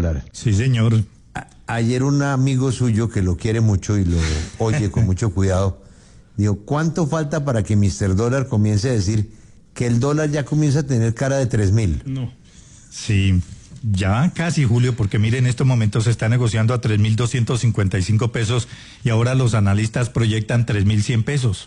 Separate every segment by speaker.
Speaker 1: dólar.
Speaker 2: Sí, señor.
Speaker 1: Ayer un amigo suyo que lo quiere mucho y lo oye con mucho cuidado, dijo, ¿cuánto falta para que Mr. Dólar comience a decir que el dólar ya comienza a tener cara de 3.000?
Speaker 2: No. Sí, ya casi, Julio, porque mire, en estos momentos se está negociando a 3.255 pesos y ahora los analistas proyectan 3.100 pesos.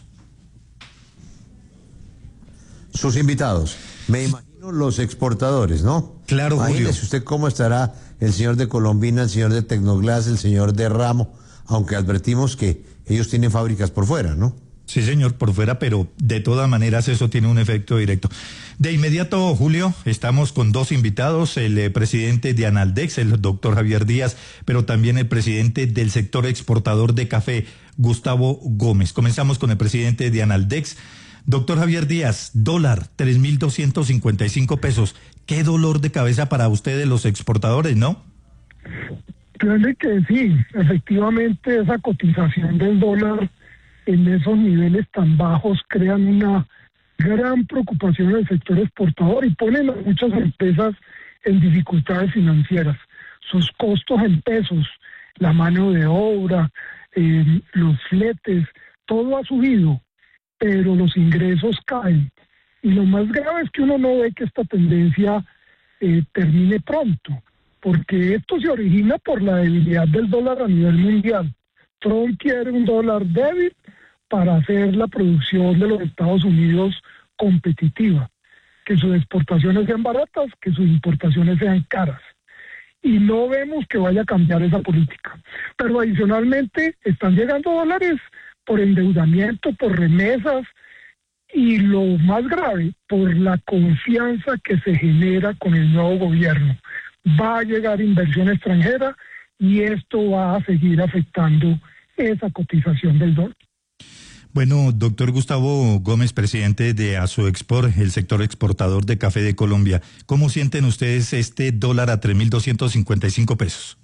Speaker 1: Sus invitados, me imagino los exportadores, ¿no?
Speaker 2: Claro,
Speaker 1: Imagínese
Speaker 2: Julio.
Speaker 1: usted cómo estará el señor de Colombina, el señor de Tecnoglass, el señor de Ramo, aunque advertimos que ellos tienen fábricas por fuera, ¿no?
Speaker 2: Sí, señor, por fuera, pero de todas maneras eso tiene un efecto directo. De inmediato, Julio, estamos con dos invitados, el presidente de Analdex, el doctor Javier Díaz, pero también el presidente del sector exportador de café, Gustavo Gómez. Comenzamos con el presidente de Analdex. Doctor Javier Díaz, dólar, 3.255 pesos. Qué dolor de cabeza para ustedes los exportadores, ¿no?
Speaker 3: Créanme que sí, efectivamente esa cotización del dólar en esos niveles tan bajos crean una gran preocupación en el sector exportador y ponen a muchas empresas en dificultades financieras. Sus costos en pesos, la mano de obra, los fletes, todo ha subido, pero los ingresos caen. Y lo más grave es que uno no ve que esta tendencia termine pronto, porque esto se origina por la debilidad del dólar a nivel mundial. Trump quiere un dólar débil para hacer la producción de los Estados Unidos competitiva, que sus exportaciones sean baratas, que sus importaciones sean caras. Y no vemos que vaya a cambiar esa política. Pero adicionalmente están llegando dólares por endeudamiento, por remesas, y lo más grave, por la confianza que se genera con el nuevo gobierno. Va a llegar inversión extranjera y esto va a seguir afectando esa cotización del dólar.
Speaker 2: Bueno, doctor Gustavo Gómez, presidente de Asoexport, el sector exportador de café de Colombia, ¿cómo sienten ustedes este dólar a 3.255 pesos?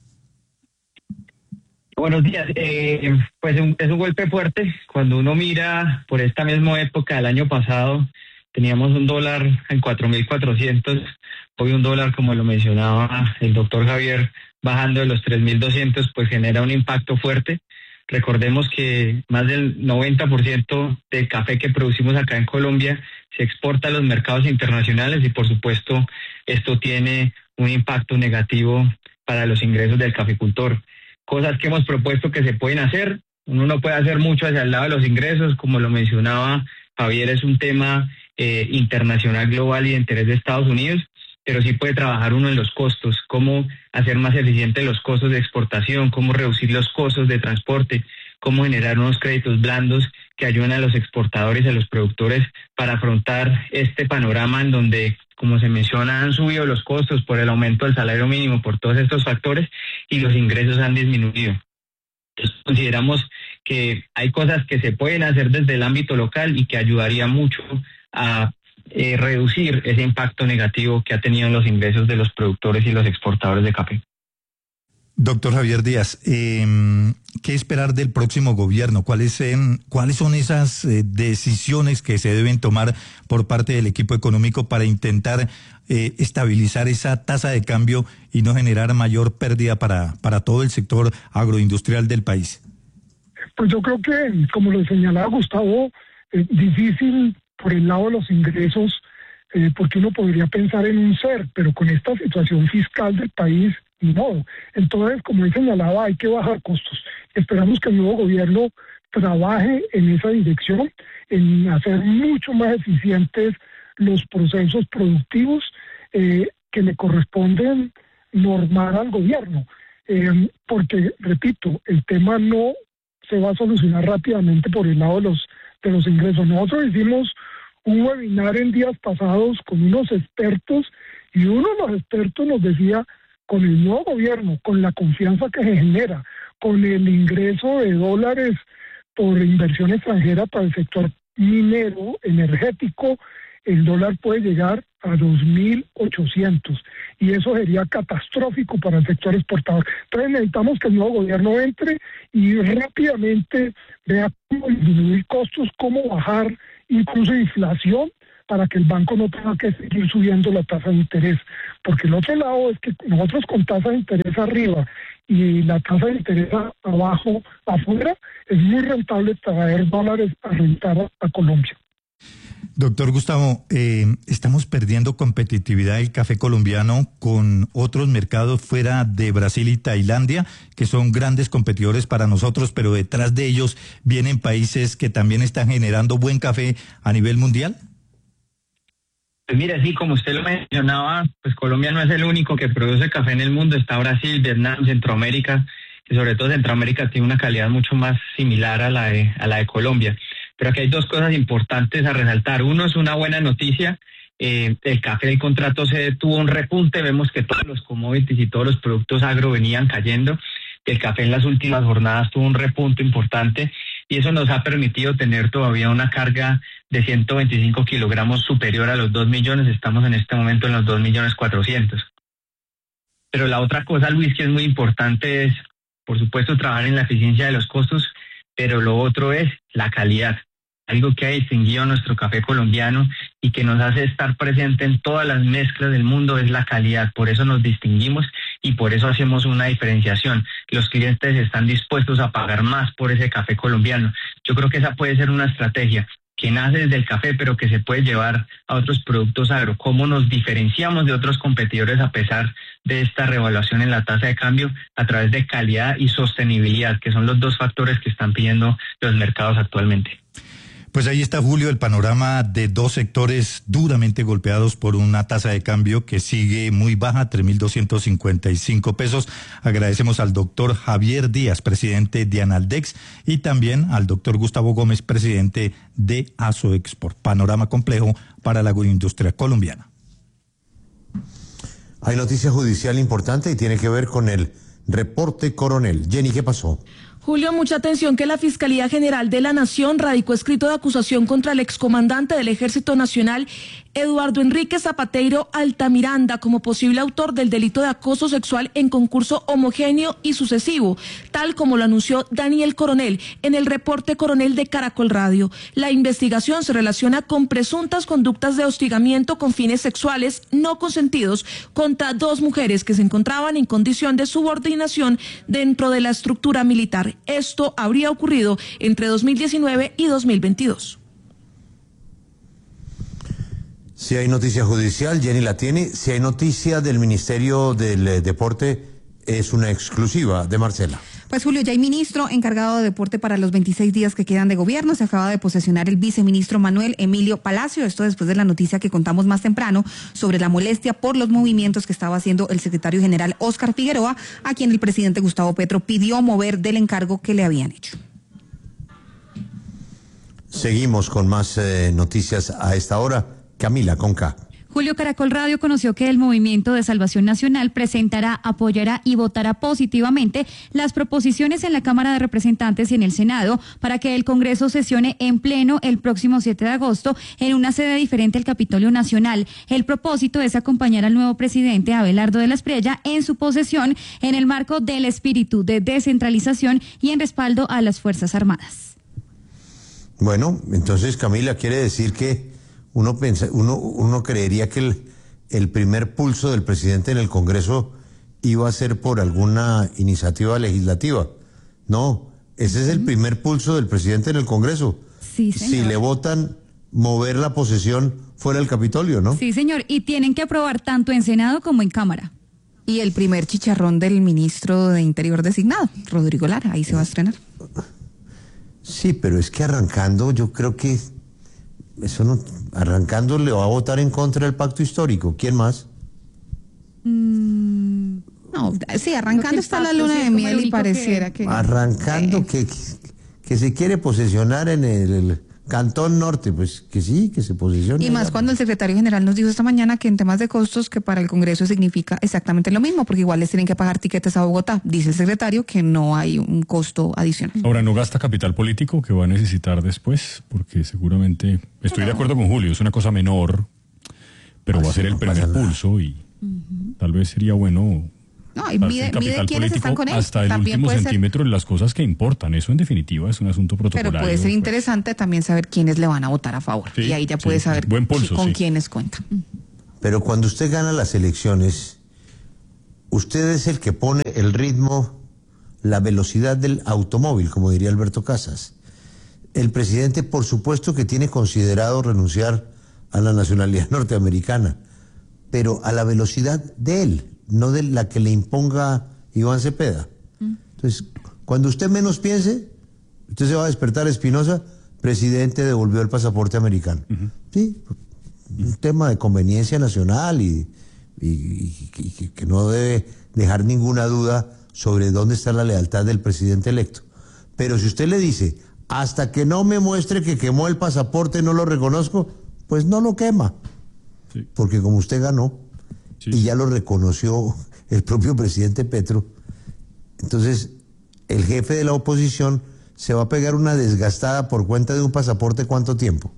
Speaker 4: Buenos días. Pues es un golpe fuerte. Cuando uno mira por esta misma época del año pasado, teníamos un dólar en 4.400. Hoy un dólar, como lo mencionaba el doctor Javier, bajando de los 3.200, pues genera un impacto fuerte. Recordemos que más del 90% del café que producimos acá en Colombia se exporta a los mercados internacionales y por supuesto esto tiene un impacto negativo para los ingresos del caficultor. Cosas que hemos propuesto que se pueden hacer. Uno no puede hacer mucho hacia el lado de los ingresos, como lo mencionaba Javier, es un tema internacional, global y de interés de Estados Unidos, pero sí puede trabajar uno en los costos, cómo hacer más eficientes los costos de exportación, cómo reducir los costos de transporte, cómo generar unos créditos blandos que ayuden a los exportadores y a los productores para afrontar este panorama en donde, como se menciona, han subido los costos por el aumento del salario mínimo, por todos estos factores, y los ingresos han disminuido. Entonces, consideramos que hay cosas que se pueden hacer desde el ámbito local y que ayudaría mucho a reducir ese impacto negativo que ha tenido en los ingresos de los productores y los exportadores de café.
Speaker 2: Doctor Javier Díaz, ¿qué esperar del próximo gobierno? ¿Cuáles son esas decisiones que se deben tomar por parte del equipo económico para intentar estabilizar esa tasa de cambio y no generar mayor pérdida para todo el sector agroindustrial del país?
Speaker 3: Pues yo creo que, como lo señalaba Gustavo, difícil por el lado de los ingresos, porque uno podría pensar en un ser, pero con esta situación fiscal del país, ni modo. Entonces, como él señalaba, hay que bajar costos. Esperamos que el nuevo gobierno trabaje en esa dirección, en hacer mucho más eficientes los procesos productivos que le corresponden normar al gobierno. Porque, repito, el tema no se va a solucionar rápidamente por el lado de los ingresos. Nosotros hicimos un webinar en días pasados con unos expertos y uno de los expertos nos decía, con el nuevo gobierno, con la confianza que se genera, con el ingreso de dólares por inversión extranjera para el sector minero, energético, el dólar puede llegar a 2.800 y eso sería catastrófico para el sector exportador. Entonces necesitamos que el nuevo gobierno entre y rápidamente vea cómo disminuir costos, cómo bajar incluso inflación para que el banco no tenga que seguir subiendo la tasa de interés. Porque el otro lado es que nosotros con tasa de interés arriba y la tasa de interés abajo, afuera, es muy rentable traer dólares a rentar a Colombia.
Speaker 2: Doctor Gustavo, estamos perdiendo competitividad del café colombiano con otros mercados fuera de Brasil y Tailandia, que son grandes competidores para nosotros, pero detrás de ellos vienen países que también están generando buen café a nivel mundial.
Speaker 4: Pues mire, sí, como usted lo mencionaba, pues Colombia no es el único que produce café en el mundo. Está Brasil, Vietnam, Centroamérica, y sobre todo Centroamérica tiene una calidad mucho más similar a la de Colombia. Pero aquí hay dos cosas importantes a resaltar. Uno es una buena noticia. El café del contrato se tuvo un repunte. Vemos que todos los commodities y todos los productos agro venían cayendo. El café en las últimas jornadas tuvo un repunte importante y eso nos ha permitido tener todavía una carga de 125 kilogramos superior a los 2 millones. Estamos en este momento en los 2.400.000. Pero la otra cosa, Luis, que es muy importante es, por supuesto, trabajar en la eficiencia de los costos, pero lo otro es la calidad. Algo que ha distinguido a nuestro café colombiano y que nos hace estar presente en todas las mezclas del mundo es la calidad. Por eso nos distinguimos y por eso hacemos una diferenciación. Los clientes están dispuestos a pagar más por ese café colombiano. Yo creo que esa puede ser una estrategia que nace desde el café, pero que se puede llevar a otros productos agro. ¿Cómo nos diferenciamos de otros competidores a pesar de esta revaluación en la tasa de cambio? A través de calidad y sostenibilidad, que son los dos factores que están pidiendo los mercados actualmente.
Speaker 2: Pues ahí está, Julio, el panorama de dos sectores duramente golpeados por una tasa de cambio que sigue muy baja, 3.255 pesos. Agradecemos al doctor Javier Díaz, presidente de Analdex, y también al doctor Gustavo Gómez, presidente de Asoexport. Panorama complejo para la agroindustria colombiana.
Speaker 1: Hay noticia judicial importante y tiene que ver con el reporte Coronel. Jenny, ¿qué pasó?
Speaker 5: Julio, mucha atención que la Fiscalía General de la Nación radicó escrito de acusación contra el excomandante del Ejército Nacional, Eduardo Enrique Zapateiro Altamiranda, como posible autor del delito de acoso sexual en concurso homogéneo y sucesivo, tal como lo anunció Daniel Coronel en el reporte Coronel de Caracol Radio. La investigación se relaciona con presuntas conductas de hostigamiento con fines sexuales no consentidos contra dos mujeres que se encontraban en condición de subordinación dentro de la estructura militar. Esto habría ocurrido entre 2019 y 2022.
Speaker 1: Si hay noticia judicial, Jenny la tiene. Si hay noticia del Ministerio del Deporte, es una exclusiva de Marcela.
Speaker 6: Pues Julio, ya hay ministro encargado de deporte para los 26 días que quedan de gobierno. Se acaba de posesionar el viceministro Manuel Emilio Palacio. Esto después de la noticia que contamos más temprano sobre la molestia por los movimientos que estaba haciendo el secretario general Óscar Figueroa, a quien el presidente Gustavo Petro pidió mover del encargo que le habían hecho.
Speaker 1: Seguimos con más noticias a esta hora. Camila, con K.
Speaker 7: Julio, Caracol Radio conoció que el Movimiento de Salvación Nacional presentará, apoyará y votará positivamente las proposiciones en la Cámara de Representantes y en el Senado para que el Congreso sesione en pleno el próximo 7 de agosto en una sede diferente al Capitolio Nacional. El propósito es acompañar al nuevo presidente Abelardo de la Espriella en su posesión en el marco del espíritu de descentralización y en respaldo a las Fuerzas Armadas.
Speaker 1: Bueno, entonces, Camila, quiere decir que uno creería que el primer pulso del presidente en el Congreso iba a ser por alguna iniciativa legislativa. No, ese es el primer pulso del presidente en el Congreso.
Speaker 7: Sí, señor.
Speaker 1: Si le votan mover la posesión fuera del Capitolio, ¿no?
Speaker 7: Sí, señor, y tienen que aprobar tanto en Senado como en Cámara.
Speaker 6: Y el primer chicharrón del ministro de Interior designado, Rodrigo Lara, ahí se va a estrenar.
Speaker 1: Sí, pero es que arrancando, yo creo que eso no, arrancando le va a votar en contra del pacto histórico. ¿Quién más?
Speaker 6: No, sí, arrancando está la luna de miel y pareciera que...
Speaker 1: Arrancando que se quiere posesionar en el Cantón Norte, pues que sí, que se posesione.
Speaker 6: Y más cuando el secretario general nos dijo esta mañana que en temas de costos que para el Congreso significa exactamente lo mismo, porque igual les tienen que pagar tiquetes a Bogotá. Dice el secretario que no hay un costo adicional.
Speaker 8: Ahora, no gasta capital político que va a necesitar después, porque seguramente, estoy de acuerdo con Julio, es una cosa menor, pero va a ser el primer pulso y tal vez sería bueno
Speaker 6: No, y mide quiénes están con él.
Speaker 8: Hasta el
Speaker 6: también
Speaker 8: último
Speaker 6: puede
Speaker 8: centímetro en las cosas que importan. Eso en definitiva es un asunto protocolario.
Speaker 6: Pero puede ser interesante también saber quiénes le van a votar a favor.
Speaker 8: Sí,
Speaker 6: y ahí ya puede saber
Speaker 8: buen pulso,
Speaker 6: con quiénes cuenta.
Speaker 1: Pero cuando usted gana las elecciones, usted es el que pone el ritmo, la velocidad del automóvil, como diría Alberto Casas. El presidente, por supuesto, que tiene considerado renunciar a la nacionalidad norteamericana, pero a la velocidad de él, no de la que le imponga Iván Cepeda. Entonces, cuando usted menos piense, usted se va a despertar, Espinosa, presidente devolvió el pasaporte americano. Sí, un tema de conveniencia nacional y que no debe dejar ninguna duda sobre dónde está la lealtad del presidente electo. Pero si usted le dice, hasta que no me muestre que quemó el pasaporte, no lo reconozco, pues no lo quema. Sí. Porque como usted ganó, sí, y ya lo reconoció el propio presidente Petro, entonces el jefe de la oposición se va a pegar una desgastada por cuenta de un pasaporte, ¿cuánto tiempo?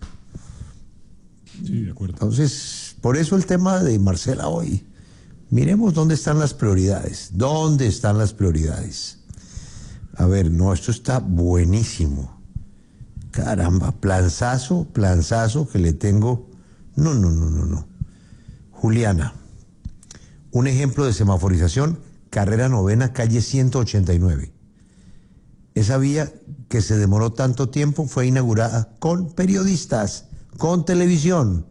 Speaker 8: Sí, de acuerdo.
Speaker 1: Entonces, por eso el tema de Marcela hoy. Miremos dónde están las prioridades. ¿Dónde están las prioridades? A ver, no, esto está buenísimo. Caramba, planzazo que le tengo. No. Juliana, un ejemplo de semaforización, carrera novena, calle 189. Esa vía que se demoró tanto tiempo fue inaugurada con periodistas, con televisión.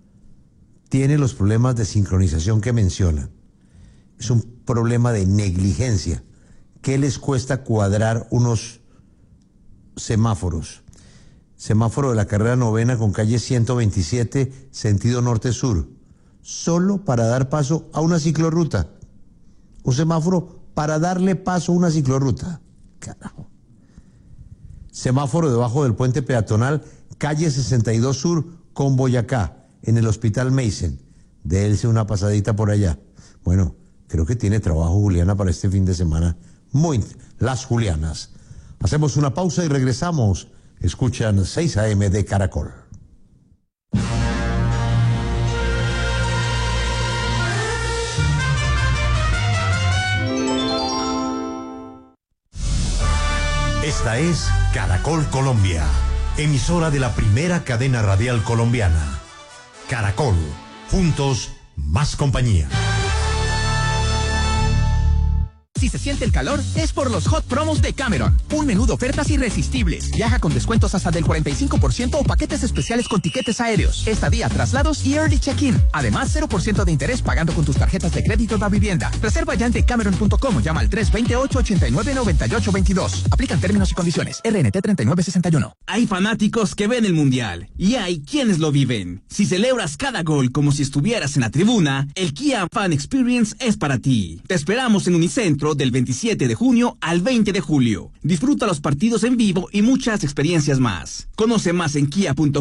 Speaker 1: Tiene los problemas de sincronización que menciona. Es un problema de negligencia. ¿Qué les cuesta cuadrar unos semáforos? Semáforo de la carrera novena con calle 127, sentido norte-sur, solo para dar paso a una ciclorruta. Un semáforo para darle paso a una ciclorruta. Carajo. Semáforo debajo del puente peatonal, calle 62 sur con Boyacá, en el Hospital Mason. Dése una pasadita por allá. Bueno, creo que tiene trabajo Juliana para este fin de semana. Las Julianas. Hacemos una pausa y regresamos. Escuchan 6 AM de Caracol.
Speaker 9: Esta es Caracol Colombia, emisora de la primera cadena radial colombiana. Caracol, juntos, más compañía.
Speaker 10: Si se siente el calor, es por los Hot Promos de Cameron. Un menú de ofertas irresistibles. Viaja con descuentos hasta del 45% o paquetes especiales con tiquetes aéreos, estadía, traslados y early check-in. Además, 0% de interés pagando con tus tarjetas de crédito da vivienda. Reserva ya en decameron.com o llama al 328-89-9822. Aplican términos y condiciones. RNT 3961.
Speaker 11: Hay fanáticos que ven el Mundial y hay quienes lo viven. Si celebras cada gol como si estuvieras en la tribuna, el Kia Fan Experience es para ti. Te esperamos en Unicentro del 27 de junio al 20 de julio. Disfruta los partidos en vivo y muchas experiencias más. Conoce más en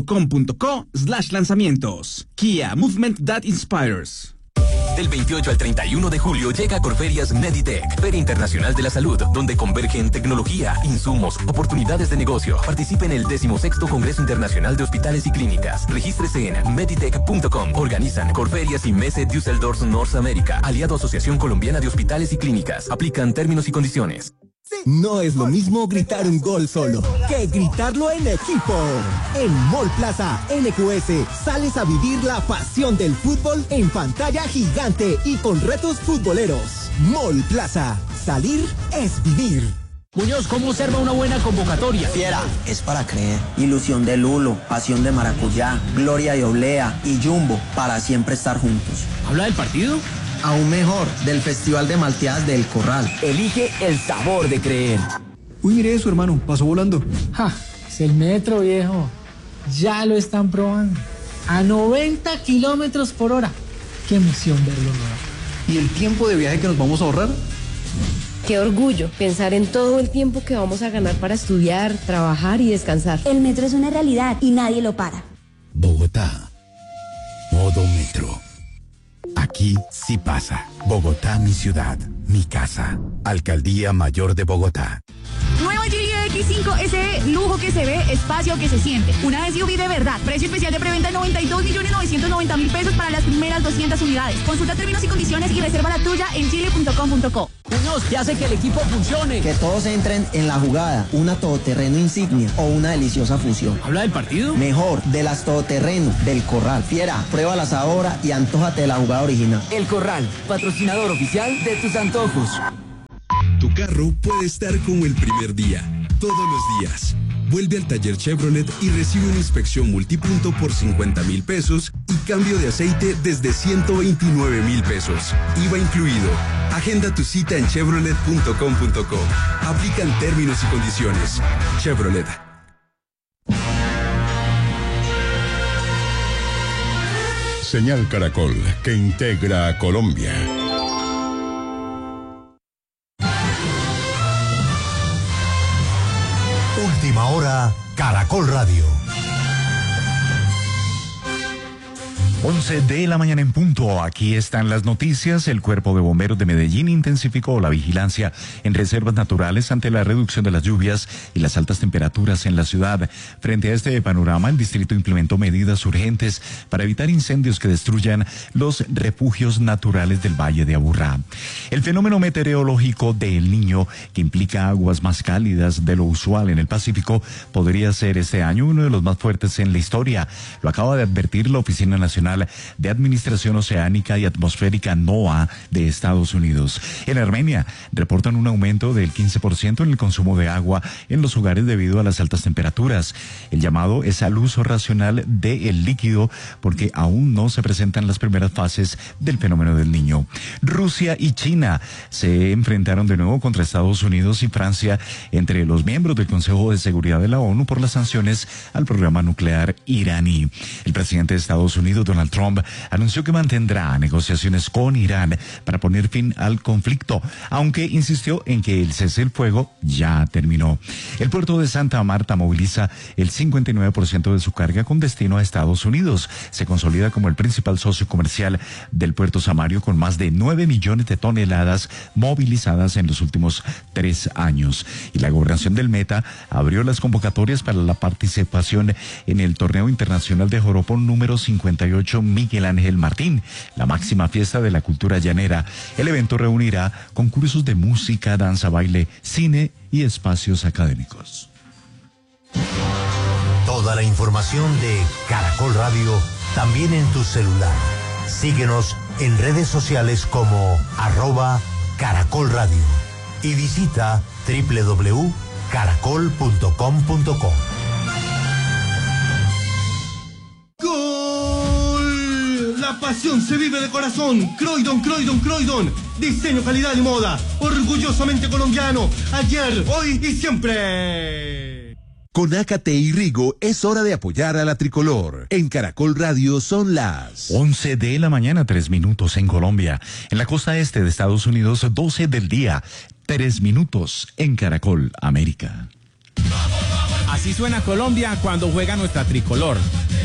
Speaker 11: kia.com.co/lanzamientos. Kia, movement that inspires.
Speaker 12: Del 28 al 31 de julio llega a Corferias Meditech, Feria Internacional de la Salud, donde convergen tecnología, insumos, oportunidades de negocio. Participe en el 16º Congreso Internacional de Hospitales y Clínicas. Regístrese en meditech.com. Organizan Corferias y Messe Düsseldorf Norteamérica, aliado a Asociación Colombiana de Hospitales y Clínicas. Aplican términos y condiciones.
Speaker 13: No es lo mismo gritar un gol solo que gritarlo en equipo. En Mall Plaza NQS sales a vivir la pasión del fútbol en pantalla gigante y con retos futboleros. Mall Plaza, salir es vivir.
Speaker 14: Muñoz, ¿cómo observa una buena convocatoria?
Speaker 15: Fiera, es para creer. Ilusión de Lulo, pasión de Maracuyá, Gloria de Oblea y Jumbo, para siempre estar juntos.
Speaker 14: ¿Habla del partido?
Speaker 15: Aún mejor, del Festival de Malteadas del Corral.
Speaker 14: Elige el sabor de creer.
Speaker 16: Uy, mire eso, hermano, pasó volando.
Speaker 17: ¡Ja! Es el metro, viejo. Ya lo están probando. A 90 kilómetros por hora. ¡Qué emoción verlo, ¿no?
Speaker 16: ¿Y el tiempo de viaje que nos vamos a ahorrar?
Speaker 18: Qué orgullo pensar en todo el tiempo que vamos a ganar para estudiar, trabajar y descansar.
Speaker 19: El metro es una realidad y nadie lo para.
Speaker 20: Bogotá. Modo metro. Aquí sí pasa. Bogotá, mi ciudad, mi casa. Alcaldía Mayor de Bogotá.
Speaker 21: Nueva GLA
Speaker 7: X5 SE, lujo que se ve, espacio que se siente. Una SUV de verdad. Precio especial de preventa de 92.990.000 pesos para las primeras 200 unidades. Consulta términos y condiciones y reserva la tuya en chile.com.co.
Speaker 14: Muñoz, ¿qué hace que el equipo funcione?
Speaker 15: Que todos entren en la jugada, una todoterreno insignia o una deliciosa fusión.
Speaker 14: ¿Habla del partido?
Speaker 15: Mejor, de las todoterreno, del Corral. Fiera, pruébalas ahora y antójate de la jugada original.
Speaker 14: El Corral, patrocinador oficial de tus antojos.
Speaker 21: Tu carro puede estar como el primer día, todos los días. Vuelve al taller Chevrolet y recibe una inspección multipunto por 50,000 pesos y cambio de aceite desde 129,000 pesos. IVA incluido. Agenda tu cita en chevrolet.com.co. Aplican términos y condiciones. Chevrolet.
Speaker 22: Señal Caracol, que integra a Colombia.
Speaker 9: Última hora, Caracol Radio.
Speaker 23: 11 de la mañana en punto. Aquí están las noticias. El Cuerpo de Bomberos de Medellín intensificó la vigilancia en reservas naturales ante la reducción de las lluvias y las altas temperaturas en la ciudad. Frente a este panorama, el distrito implementó medidas urgentes para evitar incendios que destruyan los refugios naturales del Valle de Aburrá. El fenómeno meteorológico de El Niño, que implica aguas más cálidas de lo usual en el Pacífico, podría ser este año uno de los más fuertes en la historia. Lo acaba de advertir la Oficina Nacional de Administración Oceánica y Atmosférica NOAA de Estados Unidos. En Armenia reportan un aumento del 15% en el consumo de agua en los hogares debido a las altas temperaturas. El llamado es al uso racional del líquido porque aún no se presentan las primeras fases del fenómeno del Niño. Rusia y China se enfrentaron de nuevo contra Estados Unidos y Francia entre los miembros del Consejo de Seguridad de la ONU por las sanciones al programa nuclear iraní. El presidente de Estados Unidos, Donald Trump, anunció que mantendrá negociaciones con Irán para poner fin al conflicto, aunque insistió en que el cese del fuego ya terminó. El puerto de Santa Marta moviliza el 59% de su carga con destino a Estados Unidos. Se consolida como el principal socio comercial del puerto Samario con más de 9 millones de toneladas movilizadas en los últimos 3 años. Y la gobernación del Meta abrió las convocatorias para la participación en el torneo internacional de joropo número 58 Miguel Ángel Martín, la máxima fiesta de la cultura llanera. El evento reunirá concursos de música, danza, baile, cine y espacios académicos.
Speaker 9: Toda la información de Caracol Radio también en tu celular. Síguenos en redes sociales como @Caracol Radio y visita www.caracol.com.co.
Speaker 24: La pasión se vive de corazón. Croydon, Croydon, Croydon. Diseño, calidad y moda. Orgullosamente colombiano. Ayer, hoy y siempre.
Speaker 25: Con Ácate y Rigo es hora de apoyar a la tricolor. En Caracol Radio son las
Speaker 23: 11 de la mañana, 3 minutos en Colombia. En la costa este de Estados Unidos, 12 del día, 3 minutos en Caracol América.
Speaker 14: Así suena Colombia cuando juega nuestra tricolor.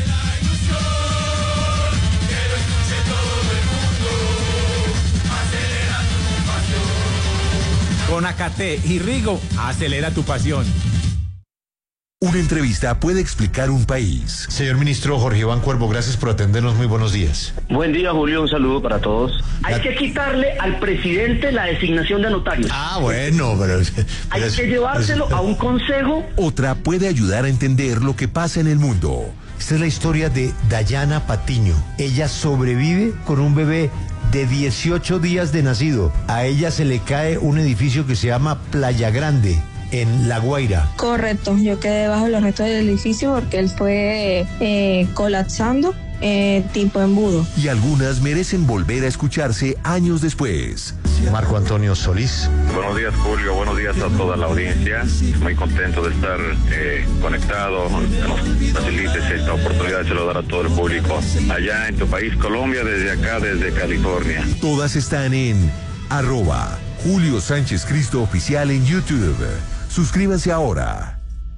Speaker 14: Con Ácate y Rigo, acelera tu pasión.
Speaker 25: Una entrevista puede explicar un país.
Speaker 1: Señor ministro Jorge Iván Cuervo, gracias por atendernos. Muy buenos días.
Speaker 26: Buen día, Julio. Un saludo para todos. Hay que quitarle al presidente la designación de notarios.
Speaker 1: Bueno, pero
Speaker 26: hay que llevárselo a un consejo.
Speaker 25: Otra puede ayudar a entender lo que pasa en el mundo.
Speaker 1: Esta es la historia de Dayana Patiño. Ella sobrevive con un bebé de 18 días de nacido. A ella se le cae un edificio que se llama Playa Grande, en La Guaira.
Speaker 27: Correcto, yo quedé bajo los restos del edificio porque él fue colapsando tipo embudo.
Speaker 25: Y algunas merecen volver a escucharse años después.
Speaker 1: Marco Antonio Solís.
Speaker 28: Buenos días, Julio. Buenos días a toda la audiencia. Muy contento de estar conectado. Nos facilites esta oportunidad de saludar a todo el público allá en tu país, Colombia, desde acá, desde California.
Speaker 25: Todas están en @Julio Sánchez Cristo Oficial en YouTube. Suscríbanse ahora.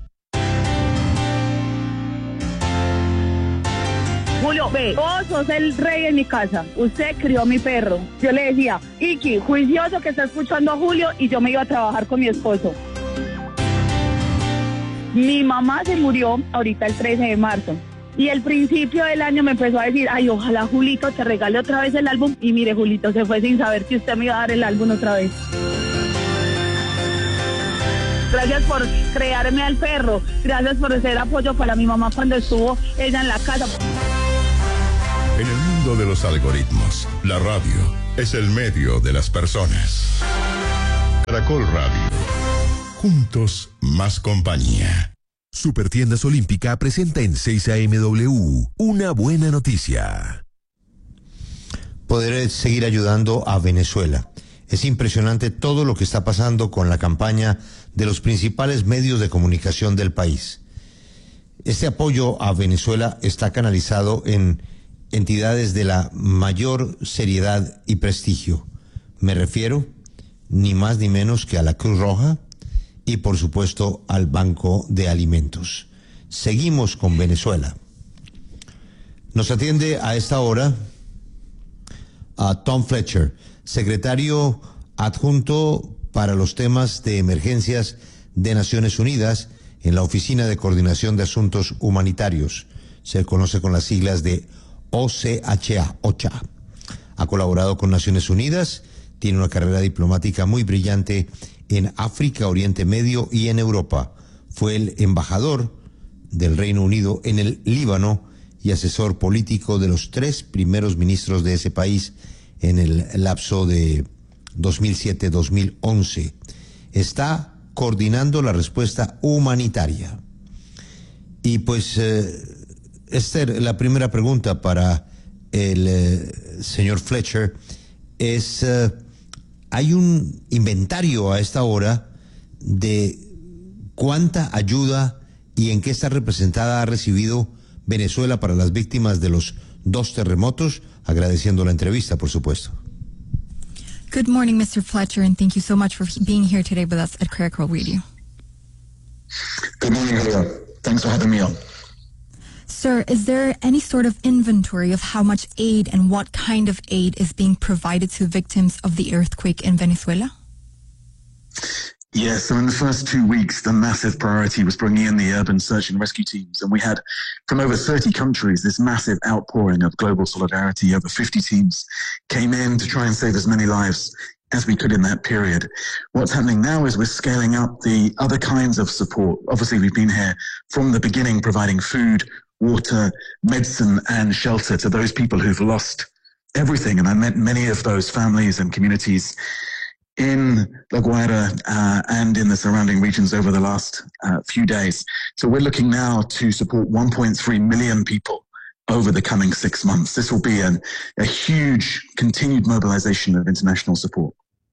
Speaker 29: Julio, ve, vos sos el rey en mi casa. Usted crió a mi perro. Yo le decía, Iki, juicioso que está escuchando a Julio, y yo me iba a trabajar con mi esposo. Mi mamá se murió ahorita el 13 de marzo. Y al principio del año me empezó a decir, ay, ojalá Julito te regale otra vez el álbum. Y mire, Julito se fue sin saber que usted me iba a dar el álbum otra vez. Gracias por crearme al perro. Gracias por ser apoyo para mi mamá cuando estuvo ella en la casa.
Speaker 22: En el mundo de los algoritmos, la radio es el medio de las personas. Caracol Radio. Juntos, más compañía.
Speaker 25: Supertiendas Olímpica presenta en 6 AMW una buena noticia.
Speaker 1: Poder seguir ayudando a Venezuela. Es impresionante todo lo que está pasando con la campaña de los principales medios de comunicación del país. Este apoyo a Venezuela está canalizado en entidades de la mayor seriedad y prestigio. Me refiero ni más ni menos que a la Cruz Roja y por supuesto al Banco de Alimentos. Seguimos con Venezuela. Nos atiende a esta hora a Tom Fletcher, secretario adjunto para los temas de emergencias de Naciones Unidas en la Oficina de Coordinación de Asuntos Humanitarios. Se conoce con las siglas de OCHA. Ha colaborado con Naciones Unidas, tiene una carrera diplomática muy brillante en África, Oriente Medio y en Europa. Fue el embajador del Reino Unido en el Líbano y asesor político de los 3 primeros ministros de ese país en el lapso de 2007-2011. Está coordinando la respuesta humanitaria. Y pues, Esther, la primera pregunta para el señor Fletcher es... hay un inventario a esta hora de cuánta ayuda y en qué está representada ha recibido Venezuela para las víctimas de los 2 terremotos, agradeciendo la entrevista, por supuesto.
Speaker 2: Good morning, Mr. Fletcher, and thank you so much for being here today with us at Caracol Radio.
Speaker 3: Good morning, Julio. Thanks for having me on.
Speaker 2: Sir, is there any sort of inventory of how much aid and what kind of aid is being provided to victims of the earthquake in Venezuela?
Speaker 3: Yes, so in the first 2 weeks, the massive priority was bringing in the urban search and rescue teams. And we had, from over 30 countries, this massive outpouring of global solidarity. Over 50 teams came in to try and save as many lives as we could in that period. What's happening now is we're scaling up the other kinds of support. Obviously, we've been here from the beginning providing food, water, medicine, and shelter to those people who've lost everything. And I met many of those families and communities in La Guaira and in the surrounding regions over the last few days. So we're looking now to support 1.3 million people over the coming 6 months. This will be a huge continued mobilization of international support.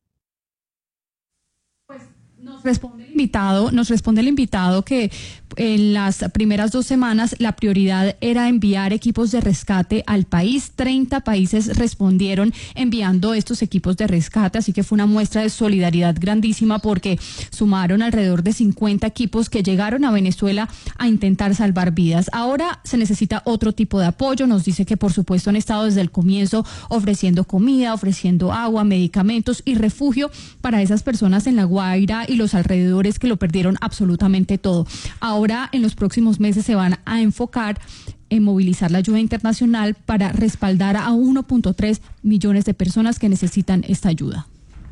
Speaker 7: Nos responde el invitado que en las primeras 2 semanas la prioridad era enviar equipos de rescate al país. 30 países respondieron enviando estos equipos de rescate, así que fue una muestra de solidaridad grandísima porque sumaron alrededor de 50 equipos que llegaron a Venezuela a intentar salvar vidas. Ahora se necesita otro tipo de apoyo. Nos dice que por supuesto han estado desde el comienzo ofreciendo comida, ofreciendo agua, medicamentos y refugio para esas personas en La Guaira y los alrededores que lo perdieron absolutamente todo. Ahora, en los próximos meses se van a enfocar en movilizar la ayuda internacional para respaldar a 1.3 millones de personas que necesitan esta ayuda.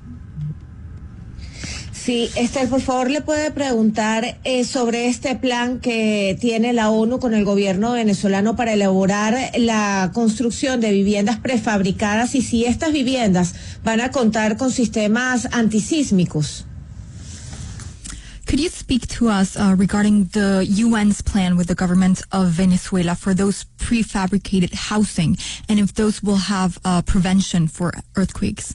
Speaker 4: Sí, Esther, por favor, le puede preguntar sobre este plan que tiene la ONU con el gobierno venezolano para elaborar la construcción de viviendas prefabricadas y si estas viviendas van a contar con sistemas antisísmicos.
Speaker 2: Could you speak to us regarding the UN's plan with the government of Venezuela for those prefabricated housing and if those will have prevention for earthquakes?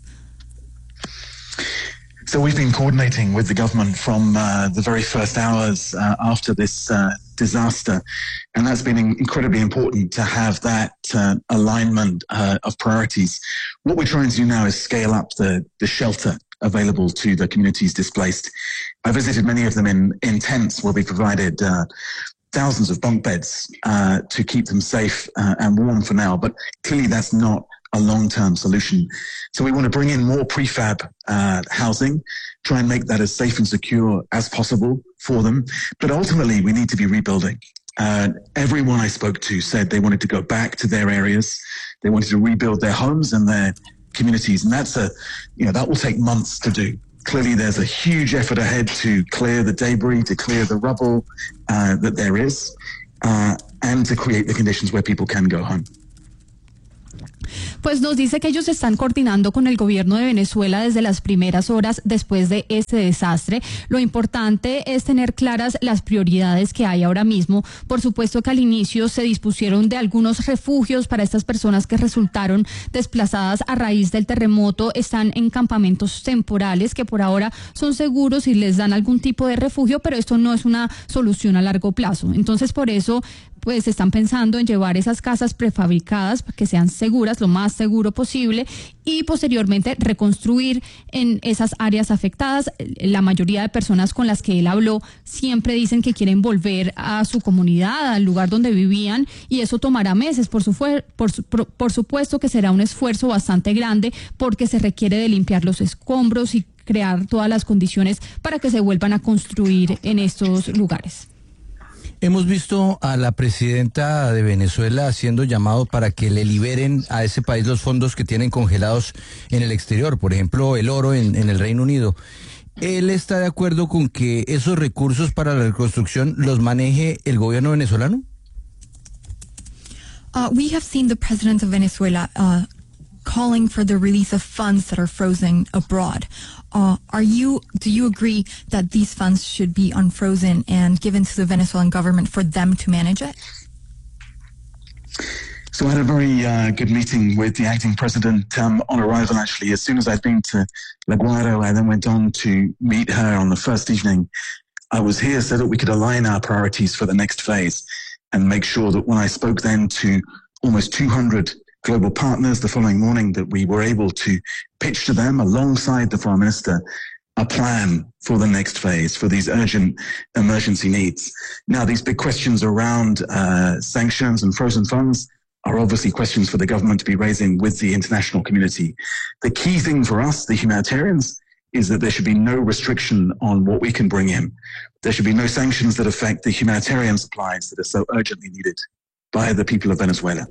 Speaker 3: So we've been coordinating with the government from the very first hours after this disaster, and that's been incredibly important to have that alignment of priorities. What we're trying to do now is scale up the shelter available to the communities displaced. I visited many of them in tents where we provided thousands of bunk beds to keep them safe and warm for now, but clearly that's not a long-term solution. So we want to bring in more prefab housing, try and make that as safe and secure as possible for them. But ultimately, we need to be rebuilding. Everyone I spoke to said they wanted to go back to their areas. They wanted to rebuild their homes and their communities. And that will take months to do. Clearly, there's a huge effort ahead to clear the debris, to clear the rubble that there is, and to create the conditions where people can go home.
Speaker 7: Pues nos dice que ellos están coordinando con el gobierno de Venezuela desde las primeras horas después de este desastre. Lo importante es tener claras las prioridades que hay ahora mismo. Por supuesto que al inicio se dispusieron de algunos refugios para estas personas que resultaron desplazadas a raíz del terremoto. Están en campamentos temporales que por ahora son seguros y les dan algún tipo de refugio, pero esto no es una solución a largo plazo. Entonces, por eso pues están pensando en llevar esas casas prefabricadas para que sean seguras, lo más seguro posible, y posteriormente reconstruir en esas áreas afectadas. La mayoría de personas con las que él habló siempre dicen que quieren volver a su comunidad, al lugar donde vivían, y eso tomará meses. Por supuesto que será un esfuerzo bastante grande porque se requiere de limpiar los escombros y crear todas las condiciones para que se vuelvan a construir en estos lugares.
Speaker 5: Hemos visto a la presidenta de Venezuela haciendo llamado para que le liberen a ese país los fondos que tienen congelados en el exterior, por ejemplo, el oro en el Reino Unido. ¿Él está de acuerdo con que esos recursos para la reconstrucción los maneje el gobierno venezolano?
Speaker 2: We have seen the president of Venezuela calling for the release of funds that are frozen abroad. Do you agree that these funds should be unfrozen and given to the Venezuelan government for them to manage it?
Speaker 3: So I had a very good meeting with the acting president on arrival, actually. As soon as I'd been to La Guaira, I then went on to meet her on the first evening. I was here so that we could align our priorities for the next phase and make sure that when I spoke then to almost 200 global partners the following morning, that we were able to pitch to them alongside the Foreign Minister a plan for the next phase, for these urgent emergency needs. Now, these big questions around sanctions and frozen funds are obviously questions for the government to be raising with the international community. The key thing for us, the humanitarians, is that there should be no restriction on what we can bring in. There should be no sanctions that affect the humanitarian supplies that are so urgently needed by the people of Venezuela.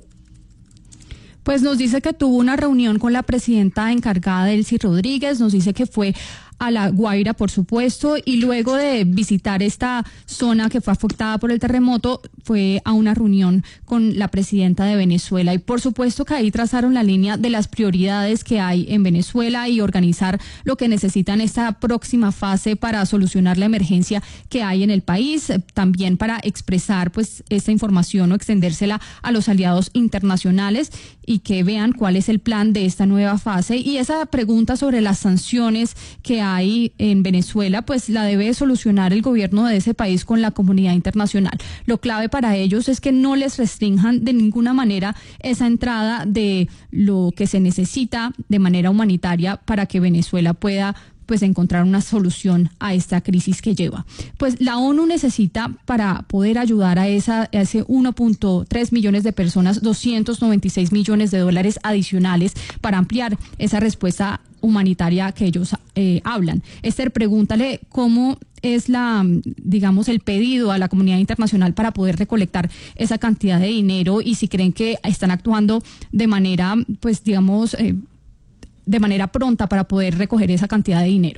Speaker 7: Pues nos dice que tuvo una reunión con la presidenta encargada, Delcy Rodríguez. Nos dice que fue a La Guaira, por supuesto, y luego de visitar esta zona que fue afectada por el terremoto, fue a una reunión con la presidenta de Venezuela. Y por supuesto que ahí trazaron la línea de las prioridades que hay en Venezuela y organizar lo que necesitan esta próxima fase para solucionar la emergencia que hay en el país, también para expresar pues esta información o extendérsela a los aliados internacionales y que vean cuál es el plan de esta nueva fase. Y esa pregunta sobre las sanciones que hay en Venezuela, pues la debe solucionar el gobierno de ese país con la comunidad internacional. Lo clave para ellos es que no les restrinjan de ninguna manera esa entrada de lo que se necesita de manera humanitaria para que Venezuela pueda pues encontrar una solución a esta crisis que lleva. Pues la ONU necesita, para poder ayudar a ese 1.3 millones de personas, 296 millones de dólares adicionales para ampliar esa respuesta humanitaria que ellos hablan. Esther, pregúntale cómo es el pedido a la comunidad internacional para poder recolectar esa cantidad de dinero y si creen que están actuando de manera, de manera pronta para poder recoger esa cantidad de dinero.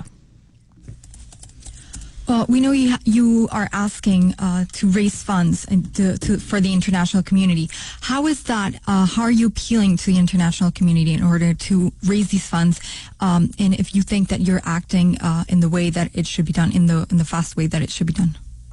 Speaker 2: We know you are asking to raise funds for the international community. How is that? How are you appealing to the international community in order to raise these funds? And if you think that you're acting in the way that it should be done, in the fast way that it should be done.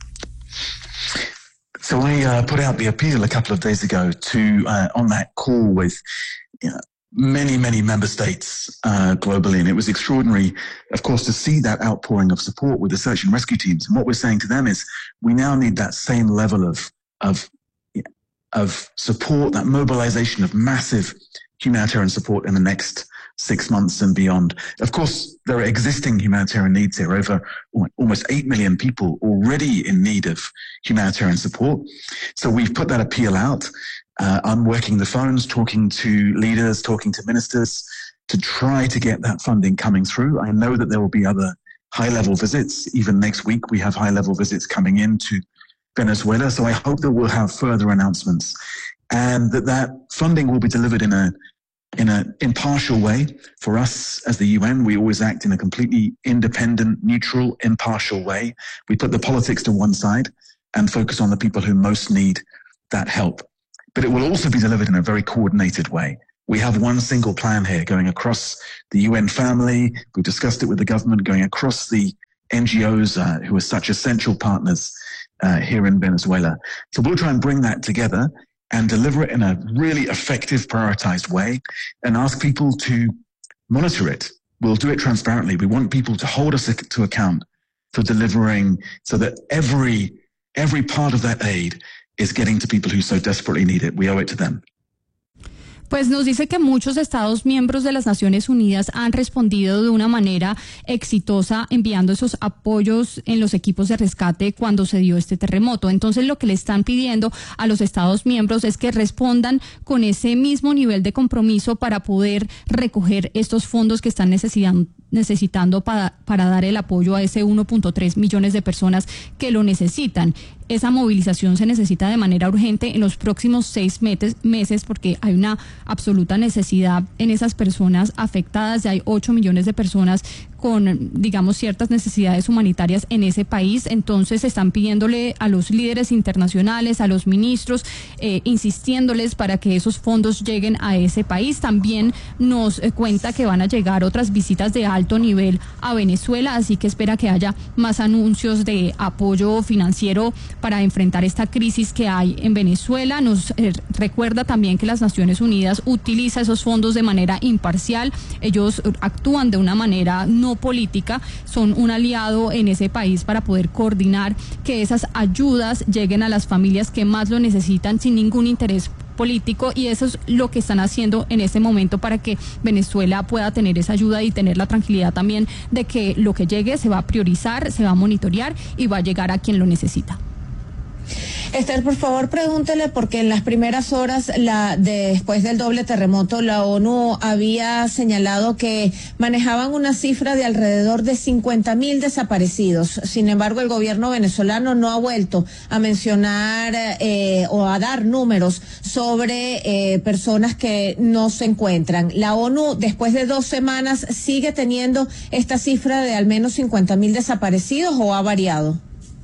Speaker 3: So I put out the appeal a couple of days ago to on that call with many member states globally, and it was extraordinary, of course, to see that outpouring of support with the search and rescue teams. And what we're saying to them is, we now need that same level of support, that mobilization of massive humanitarian support in the next 6 months and beyond. Of course, there are existing humanitarian needs here. Over almost 8 million people already in need of humanitarian support. So we've put that appeal out. I'm working the phones, talking to leaders, talking to ministers to try to get that funding coming through. I know that there will be other high-level visits. Even next week, we have high-level visits coming into Venezuela. So I hope that we'll have further announcements and that funding will be delivered in an impartial way. For us as the UN, we always act in a completely independent, neutral, impartial way. We put the politics to one side and focus on the people who most need that help. But it will also be delivered in a very coordinated way. We have one single plan here going across the UN family. We discussed it with the government, going across the NGOs who are such essential partners here in Venezuela. So we'll try and bring that together and deliver it in a really effective, prioritized way and ask people to monitor it. We'll do it transparently. We want people to hold us to account for delivering so that every part of that aid is getting to people who so desperately need it. We owe it to them.
Speaker 7: Pues nos dice que muchos Estados miembros de las Naciones Unidas han respondido de una manera exitosa enviando esos apoyos en los equipos de rescate cuando se dio este terremoto. Entonces lo que le están pidiendo a los Estados miembros es que respondan con ese mismo nivel de compromiso para poder recoger estos fondos que están necesitando para dar el apoyo a ese 1.3 millones de personas que lo necesitan. Esa movilización se necesita de manera urgente en los próximos 6 meses porque hay una absoluta necesidad en esas personas afectadas. Ya hay 8 millones de personas con, digamos, ciertas necesidades humanitarias en ese país. Entonces están pidiéndole a los líderes internacionales, a los ministros, insistiéndoles para que esos fondos lleguen a ese país. También nos cuenta que van a llegar otras visitas de alto nivel a Venezuela, así que espera que haya más anuncios de apoyo financiero para enfrentar esta crisis que hay en Venezuela. Nos recuerda también que las Naciones Unidas utiliza esos fondos de manera imparcial. Ellos actúan de una manera no política, son un aliado en ese país para poder coordinar que esas ayudas lleguen a las familias que más lo necesitan sin ningún interés político, y eso es lo que están haciendo en este momento para que Venezuela pueda tener esa ayuda y tener la tranquilidad también de que lo que llegue se va a priorizar, se va a monitorear y va a llegar a quien lo necesita.
Speaker 4: Esther, por favor, pregúntele, porque en las primeras horas después del doble terremoto, la ONU había señalado que manejaban una cifra de alrededor de 50.000 desaparecidos. Sin embargo, el gobierno venezolano no ha vuelto a mencionar o a dar números sobre personas que no se encuentran. La ONU, después de 2 semanas, ¿sigue teniendo esta cifra de al menos 50.000 desaparecidos o ha variado?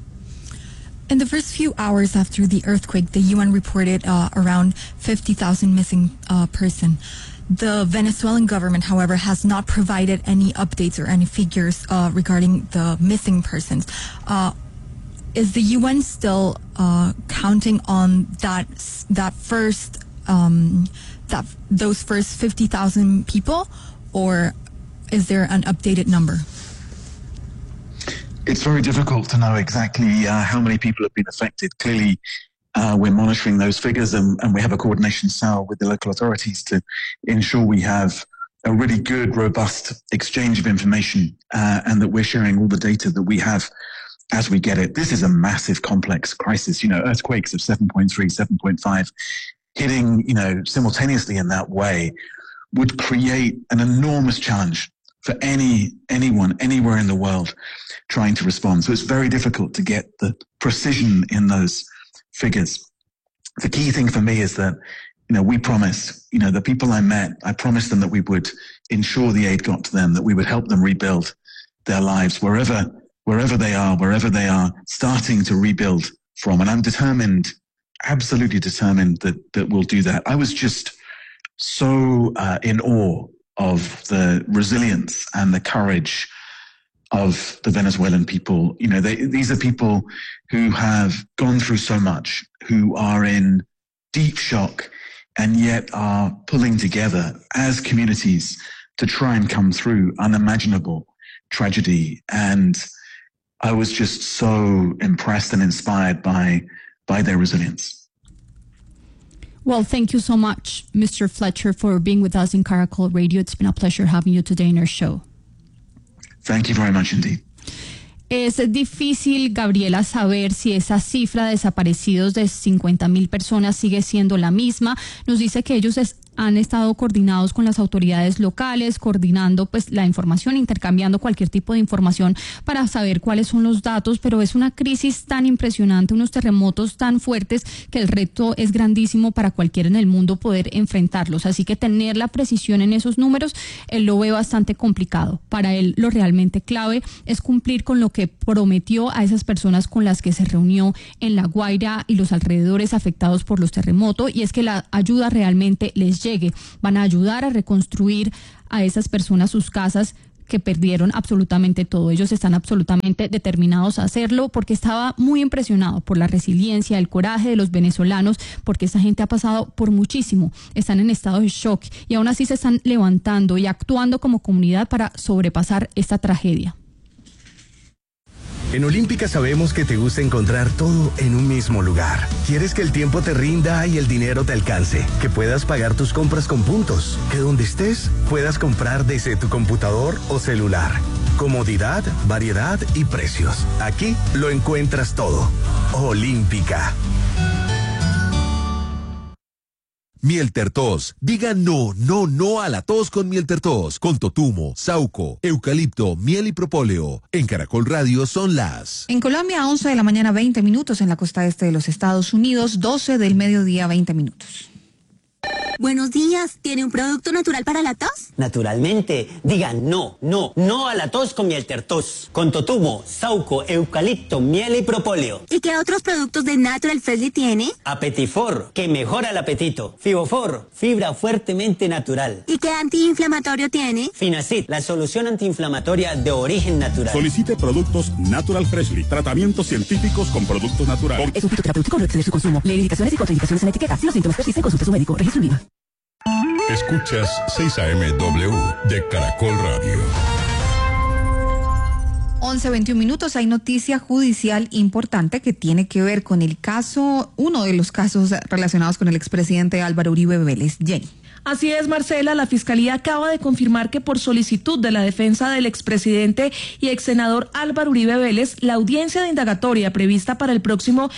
Speaker 2: In the first few hours after the earthquake, the UN reported around 50,000 missing person. The Venezuelan government, however, has not provided any updates or any figures regarding the missing persons. Is the UN still counting on those first 50,000 people, or is there an updated number?
Speaker 3: It's very difficult to know exactly how many people have been affected. Clearly, we're monitoring those figures and we have a coordination cell with the local authorities to ensure we have a really good, robust exchange of information and that we're sharing all the data that we have as we get it. This is a massive, complex crisis. You know, earthquakes of 7.3, 7.5 hitting, simultaneously in that way would create an enormous challenge for anyone, anywhere in the world trying to respond. So it's very difficult to get the precision in those figures. The key thing for me is that, we promised, the people I met, I promised them that we would ensure the aid got to them, that we would help them rebuild their lives wherever they are starting to rebuild from. And I'm determined, absolutely determined that we'll do that. I was just so in awe of the resilience and the courage of the Venezuelan people. These are people who have gone through so much, who are in deep shock, and yet are pulling together as communities to try and come through unimaginable tragedy. And I was just so impressed and inspired by their resilience.
Speaker 7: Well, thank you so much, Mr. Fletcher, for being with us in Caracol Radio. It's been a pleasure having you today in our show.
Speaker 3: Thank you very much indeed.
Speaker 7: Es difícil, Gabriela, saber si esa cifra de desaparecidos de 50.000 personas sigue siendo la misma. Nos dice que ellos han estado coordinados con las autoridades locales, coordinando pues la información, intercambiando cualquier tipo de información para saber cuáles son los datos, pero es una crisis tan impresionante, unos terremotos tan fuertes que el reto es grandísimo para cualquiera en el mundo poder enfrentarlos. Así que tener la precisión en esos números, él lo ve bastante complicado. Para él lo realmente clave es cumplir con lo que prometió a esas personas con las que se reunió en La Guaira y los alrededores afectados por los terremotos, y es que la ayuda realmente les llegue. Van a ayudar a reconstruir a esas personas sus casas que perdieron absolutamente todo. Ellos están absolutamente determinados a hacerlo porque estaba muy impresionado por la resiliencia, el coraje de los venezolanos, porque esta gente ha pasado por muchísimo, están en estado de shock y aún así se están levantando y actuando como comunidad para sobrepasar esta tragedia.
Speaker 6: En Olímpica sabemos que te gusta encontrar todo en un mismo lugar. Quieres que el tiempo te rinda y el dinero te alcance, que puedas pagar tus compras con puntos, que donde estés puedas comprar desde tu computador o celular. Comodidad, variedad y precios. Aquí lo encuentras todo. Olímpica.
Speaker 25: Miel Tertos. Diga no, no, no a la tos con Miel Tertos. Con totumo, sauco, eucalipto, miel y propóleo. En Caracol Radio son las...
Speaker 8: En Colombia, 11 de la mañana, 20 minutos. En la costa este de los Estados Unidos, 12 del mediodía, 20 minutos.
Speaker 19: Buenos días, ¿tiene un producto natural para la tos?
Speaker 10: Naturalmente, digan no, no, no a la tos con Miel Tertos. Con totumo, sauco, eucalipto, miel y propóleo.
Speaker 19: ¿Y qué otros productos de Natural Freshly tiene?
Speaker 10: Apetifor, que mejora el apetito. Fibofor, fibra fuertemente natural.
Speaker 19: ¿Y qué antiinflamatorio tiene?
Speaker 10: Finacid, la solución antiinflamatoria de origen natural.
Speaker 11: Solicite productos Natural Freshly, tratamientos científicos con productos naturales.
Speaker 12: Es un fitoterapéutico, no exceder su consumo. Lee indicaciones y contraindicaciones en la etiqueta. Si los síntomas persisten, consulte a su médico. Registro INVIMA.
Speaker 22: Escuchas 6 AM/W de Caracol Radio.
Speaker 8: 11:21 minutos. Hay noticia judicial importante que tiene que ver con el caso, uno de los casos relacionados con el expresidente Álvaro Uribe Vélez. Jenny.
Speaker 13: Así es, Marcela, la Fiscalía acaba de confirmar que por solicitud de la defensa del expresidente y exsenador Álvaro Uribe Vélez, la audiencia de indagatoria prevista para el próximo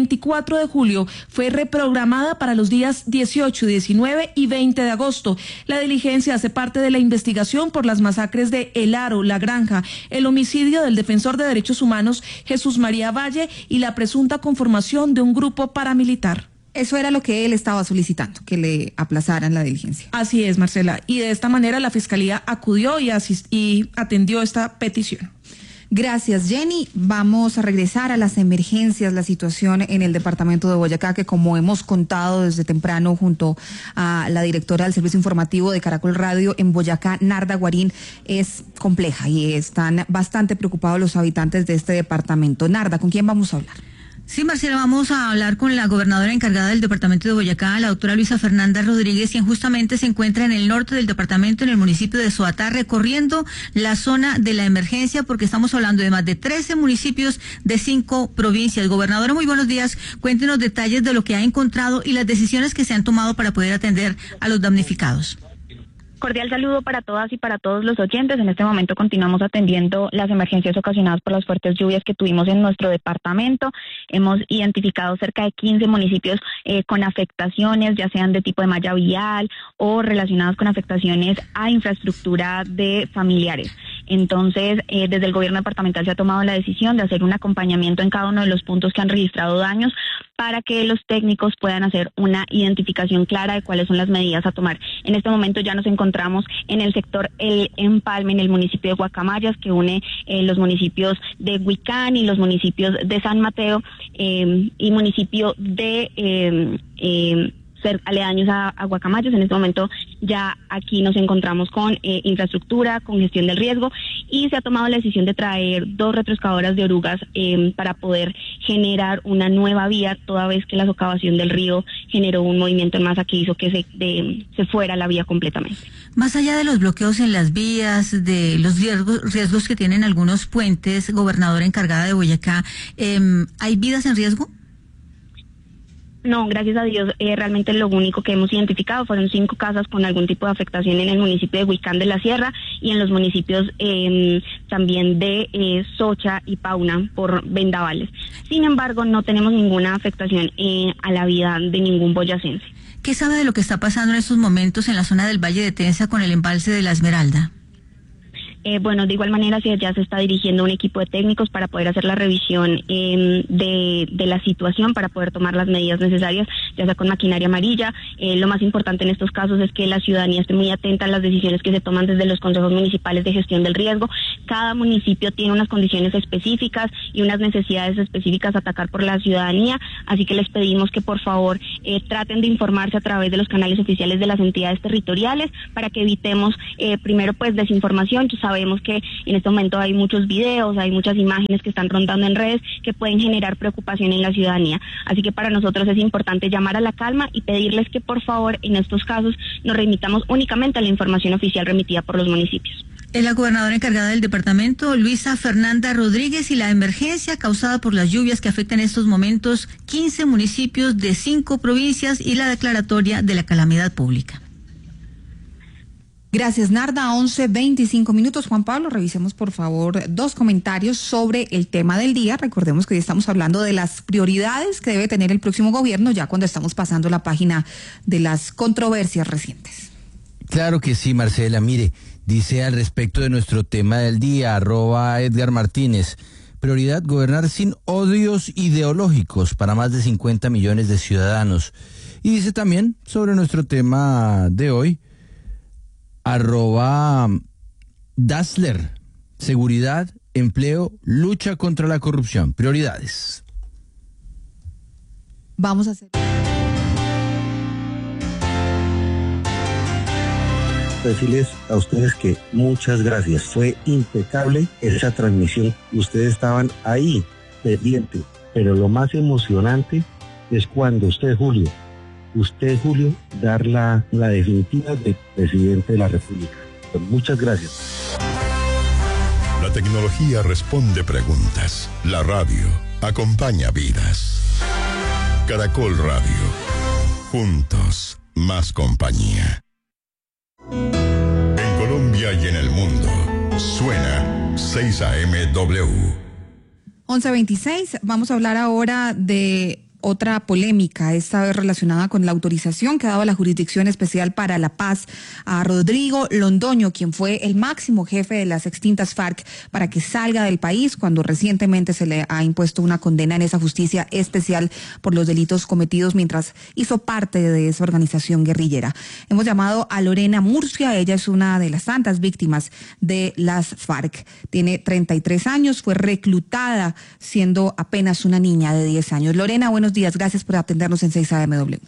Speaker 13: 24 de julio fue reprogramada para los días 18, 19 y 20 de agosto. La diligencia hace parte de la investigación por las masacres de El Aro, La Granja, el homicidio del defensor de derechos humanos Jesús María Valle y la presunta conformación de un grupo paramilitar.
Speaker 8: Eso era lo que él estaba solicitando, que le aplazaran la diligencia.
Speaker 13: Así es, Marcela. Y de esta manera la Fiscalía acudió y atendió esta petición.
Speaker 8: Gracias, Jenny. Vamos a regresar a las emergencias, la situación en el departamento de Boyacá, que como hemos contado desde temprano junto a la directora del servicio informativo de Caracol Radio en Boyacá, Narda Guarín, es compleja y están bastante preocupados los habitantes de este departamento. Narda, ¿con quién vamos a hablar?
Speaker 16: Sí, Marcela, vamos a hablar con la gobernadora encargada del departamento de Boyacá, la doctora Luisa Fernanda Rodríguez, quien justamente se encuentra en el norte del departamento, en el municipio de Soatá, recorriendo la zona de la emergencia, porque estamos hablando de más de 13 municipios de 5 provincias. Gobernadora, muy buenos días. Cuéntenos detalles de lo que ha encontrado y las decisiones que se han tomado para poder atender a los damnificados.
Speaker 29: Cordial saludo para todas y para todos los oyentes. En este momento continuamos atendiendo las emergencias ocasionadas por las fuertes lluvias que tuvimos en nuestro departamento. Hemos identificado cerca de 15 municipios con afectaciones, ya sean de tipo de malla vial o relacionadas con afectaciones a infraestructura de familiares. Entonces, desde el gobierno departamental se ha tomado la decisión de hacer un acompañamiento en cada uno de los puntos que han registrado daños para que los técnicos puedan hacer una identificación clara de cuáles son las medidas a tomar. En este momento ya nos encontramos en el sector El Empalme, en el municipio de Guacamayas, que une los municipios de Huicán y los municipios de San Mateo y municipio de ser aledaños a Guacamayas. En este momento ya aquí nos encontramos con infraestructura, con gestión del riesgo, y se ha tomado la decisión de traer 2 retroexcavadoras de orugas para poder generar una nueva vía, toda vez que la socavación del río generó un movimiento en masa que hizo que se fuera la vía completamente.
Speaker 16: Más allá de los bloqueos en las vías, de los riesgos que tienen algunos puentes, gobernadora encargada de Boyacá, ¿hay vidas en riesgo?
Speaker 29: No, gracias a Dios, realmente lo único que hemos identificado fueron 5 casas con algún tipo de afectación en el municipio de Huicán de la Sierra y en los municipios también de Socha y Pauna por vendavales. Sin embargo, no tenemos ninguna afectación a la vida de ningún boyacense.
Speaker 16: ¿Qué sabe de lo que está pasando en estos momentos en la zona del Valle de Tensa con el embalse de la Esmeralda?
Speaker 29: Bueno, de igual manera hacia allá se está dirigiendo un equipo de técnicos para poder hacer la revisión de la situación, para poder tomar las medidas necesarias, ya sea con maquinaria amarilla. Lo más importante en estos casos es que la ciudadanía esté muy atenta a las decisiones que se toman desde los consejos municipales de gestión del riesgo. Cada municipio tiene unas condiciones específicas y unas necesidades específicas a atacar por la ciudadanía, así que les pedimos que por favor traten de informarse a través de los canales oficiales de las entidades territoriales para que evitemos primero pues desinformación. Sabemos que en este momento hay muchos videos, hay muchas imágenes que están rondando en redes que pueden generar preocupación en la ciudadanía. Así que para nosotros es importante llamar a la calma y pedirles que por favor en estos casos nos remitamos únicamente a la información oficial remitida por los municipios.
Speaker 16: Es la gobernadora encargada del departamento, Luisa Fernanda Rodríguez, y la emergencia causada por las lluvias que afectan en estos momentos 15 municipios de 5 provincias y la declaratoria de la calamidad pública.
Speaker 8: Gracias, Narda. 11:25. Juan Pablo, revisemos por favor 2 comentarios sobre el tema del día. Recordemos que hoy estamos hablando de las prioridades que debe tener el próximo gobierno, ya cuando estamos pasando la página de las controversias recientes.
Speaker 5: Claro que sí, Marcela. Mire, dice al respecto de nuestro tema del día, @Edgar Martínez, prioridad gobernar sin odios ideológicos para más de 50 millones de ciudadanos. Y dice también sobre nuestro tema de hoy, @Dassler, seguridad, empleo, lucha contra la corrupción, prioridades.
Speaker 8: Vamos a hacer...
Speaker 9: Decirles a ustedes que muchas gracias. Fue impecable esa transmisión. Ustedes estaban ahí, pendientes. Pero lo más emocionante es cuando usted, Julio, dar la definitiva de presidente de la República. Muchas gracias.
Speaker 22: La tecnología responde preguntas. La radio acompaña vidas. Caracol Radio. Juntos, más compañía. En Colombia y en el mundo, suena 6 AM/W.
Speaker 8: 11:26. Vamos a hablar ahora de otra polémica, esta vez relacionada con la autorización que ha dado la Jurisdicción Especial para la Paz a Rodrigo Londoño, quien fue el máximo jefe de las extintas FARC, para que salga del país cuando recientemente se le ha impuesto una condena en esa justicia especial por los delitos cometidos mientras hizo parte de esa organización guerrillera. Hemos llamado a Lorena Murcia, ella es una de las tantas víctimas de las FARC. Tiene 33 años, fue reclutada siendo apenas una niña de 10 años. Lorena, buenos días, gracias por atendernos en 6 AM/W.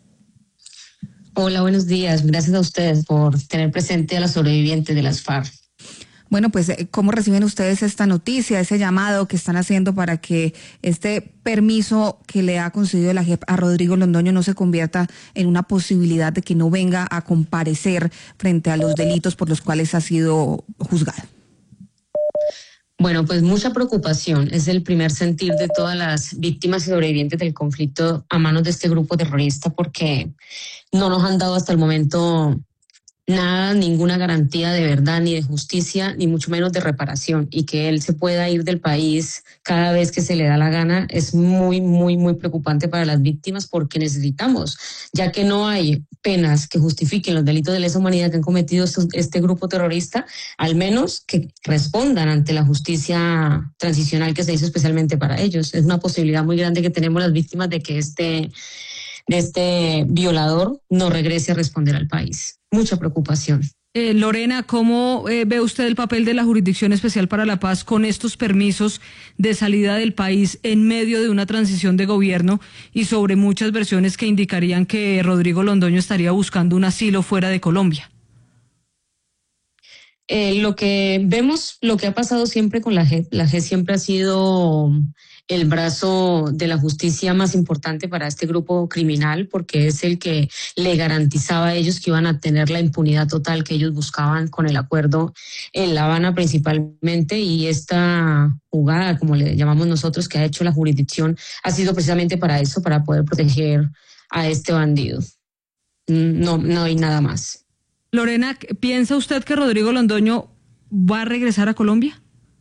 Speaker 14: Hola, buenos días, gracias a ustedes por tener presente a las sobrevivientes de las FARC.
Speaker 8: Bueno, pues, ¿cómo reciben ustedes esta noticia, ese llamado que están haciendo para que este permiso que le ha concedido la JEP a Rodrigo Londoño no se convierta en una posibilidad de que no venga a comparecer frente a los delitos por los cuales ha sido juzgado?
Speaker 14: Bueno, pues mucha preocupación. Es el primer sentir de todas las víctimas y sobrevivientes del conflicto a manos de este grupo terrorista, porque no nos han dado hasta el momento nada, ninguna garantía de verdad, ni de justicia, ni mucho menos de reparación. Y que él se pueda ir del país cada vez que se le da la gana es muy, muy, muy preocupante para las víctimas, porque necesitamos, ya que no hay penas que justifiquen los delitos de lesa humanidad que han cometido este grupo terrorista, al menos que respondan ante la justicia transicional que se hizo especialmente para ellos. Es una posibilidad muy grande que tenemos las víctimas de que este violador no regrese a responder al país. Mucha preocupación.
Speaker 13: Lorena, ¿cómo ve usted el papel de la Jurisdicción Especial para la Paz con estos permisos de salida del país en medio de una transición de gobierno y sobre muchas versiones que indicarían que Rodrigo Londoño estaría buscando un asilo fuera de Colombia?
Speaker 14: Lo que vemos, lo que ha pasado siempre con la JEP siempre ha sido el brazo de la justicia más importante para este grupo criminal, porque es el que le garantizaba a ellos que iban a tener la impunidad total que ellos buscaban con el acuerdo en La Habana principalmente, y esta jugada, como le llamamos nosotros, que ha hecho la jurisdicción, ha sido precisamente para eso, para poder proteger a este bandido. No hay nada más.
Speaker 13: Lorena, ¿piensa usted que Rodrigo Londoño va a regresar a Colombia?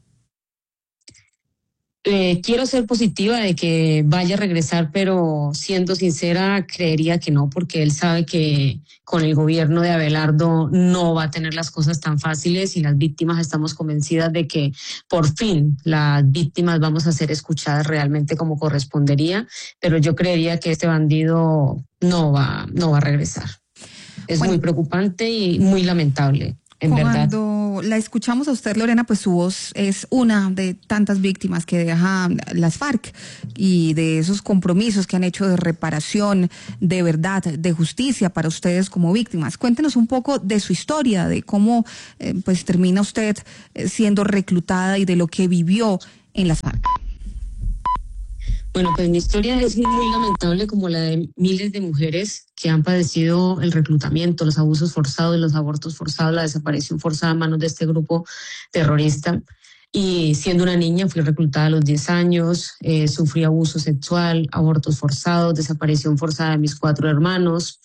Speaker 14: Quiero ser positiva de que vaya a regresar, pero siendo sincera, creería que no, porque él sabe que con el gobierno de Abelardo no va a tener las cosas tan fáciles, y las víctimas estamos convencidas de que por fin las víctimas vamos a ser escuchadas realmente como correspondería, pero yo creería que este bandido no va a regresar. Es muy preocupante y muy lamentable.
Speaker 8: Cuando la escuchamos a usted, Lorena, pues su voz es una de tantas víctimas que deja las FARC y de esos compromisos que han hecho de reparación, de verdad, de justicia para ustedes como víctimas. Cuéntenos un poco de su historia, de cómo pues termina usted siendo reclutada y de lo que vivió en las FARC.
Speaker 14: Bueno, pues mi historia es muy lamentable, como la de miles de mujeres que han padecido el reclutamiento, los abusos forzados, los abortos forzados, la desaparición forzada a manos de este grupo terrorista. Y siendo una niña fui reclutada a los 10 años, sufrí abuso sexual, abortos forzados, desaparición forzada de mis 4 hermanos.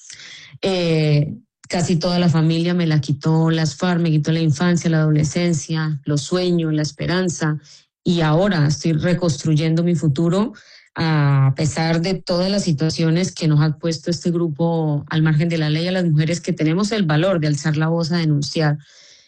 Speaker 14: Casi toda la familia me la quitó las FARC, me quitó la infancia, la adolescencia, los sueños, la esperanza. Y ahora estoy reconstruyendo mi futuro a pesar de todas las situaciones que nos ha puesto este grupo al margen de la ley, a las mujeres que tenemos el valor de alzar la voz a denunciar.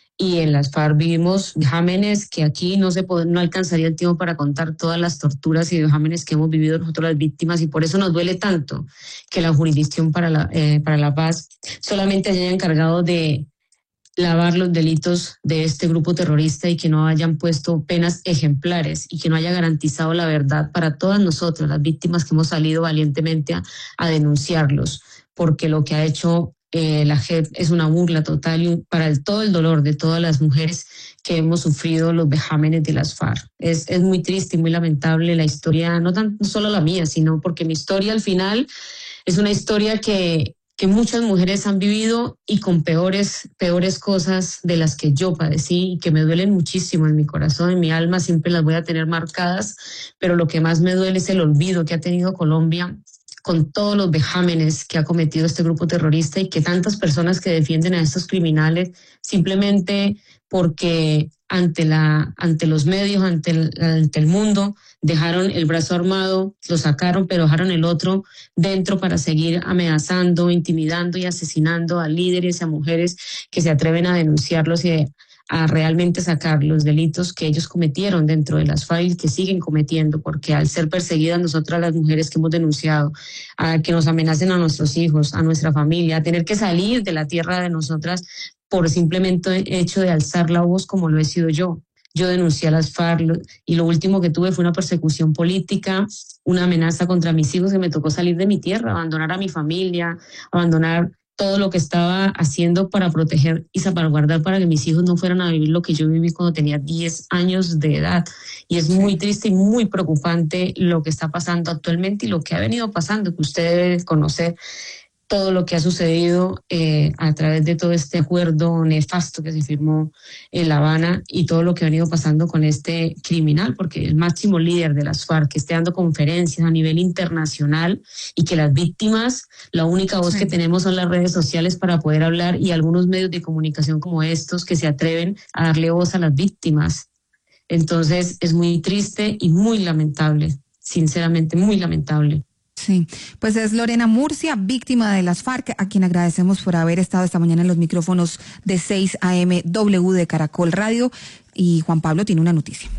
Speaker 14: Y en las FARC vivimos vejámenes que aquí no alcanzaría el tiempo para contar todas las torturas y vejámenes que hemos vivido nosotros las víctimas, y por eso nos duele tanto que la Jurisdicción para la Paz solamente haya encargado de lavar los delitos de este grupo terrorista y que no hayan puesto penas ejemplares y que no haya garantizado la verdad para todas nosotras, las víctimas que hemos salido valientemente a denunciarlos, porque lo que ha hecho la JEP es una burla total y para todo el dolor de todas las mujeres que hemos sufrido los vejámenes de las FARC. Es muy triste y muy lamentable la historia, no solo la mía, sino porque mi historia al final es una historia que muchas mujeres han vivido y con peores cosas de las que yo padecí y que me duelen muchísimo en mi corazón, en mi alma, siempre las voy a tener marcadas, pero lo que más me duele es el olvido que ha tenido Colombia con todos los vejámenes que ha cometido este grupo terrorista y que tantas personas que defienden a estos criminales simplemente porque ante los medios, ante el mundo, dejaron el brazo armado, lo sacaron, pero dejaron el otro dentro para seguir amenazando, intimidando y asesinando a líderes y a mujeres que se atreven a denunciarlos y a realmente sacar los delitos que ellos cometieron dentro de las FARC y que siguen cometiendo, porque al ser perseguidas nosotras las mujeres que hemos denunciado, a que nos amenacen a nuestros hijos, a nuestra familia, a tener que salir de la tierra de nosotras por simplemente hecho de alzar la voz como lo he sido yo. Yo denuncié a las FARC y lo último que tuve fue una persecución política, una amenaza contra mis hijos, que me tocó salir de mi tierra, abandonar a mi familia, abandonar todo lo que estaba haciendo para proteger y salvaguardar para que mis hijos no fueran a vivir lo que yo viví cuando tenía 10 años de edad. Y es muy triste y muy preocupante lo que está pasando actualmente y lo que ha venido pasando, que usted debe conocer todo lo que ha sucedido a través de todo este acuerdo nefasto que se firmó en La Habana y todo lo que ha venido pasando con este criminal, porque el máximo líder de las FARC que esté dando conferencias a nivel internacional y que las víctimas, la única voz que tenemos son las redes sociales para poder hablar y algunos medios de comunicación como estos que se atreven a darle voz a las víctimas. Entonces es muy triste y muy lamentable, sinceramente muy lamentable.
Speaker 8: Sí, pues es Lorena Murcia, víctima de las FARC, a quien agradecemos por haber estado esta mañana en los micrófonos de 6 AM W de Caracol Radio. Y Juan Pablo tiene una noticia.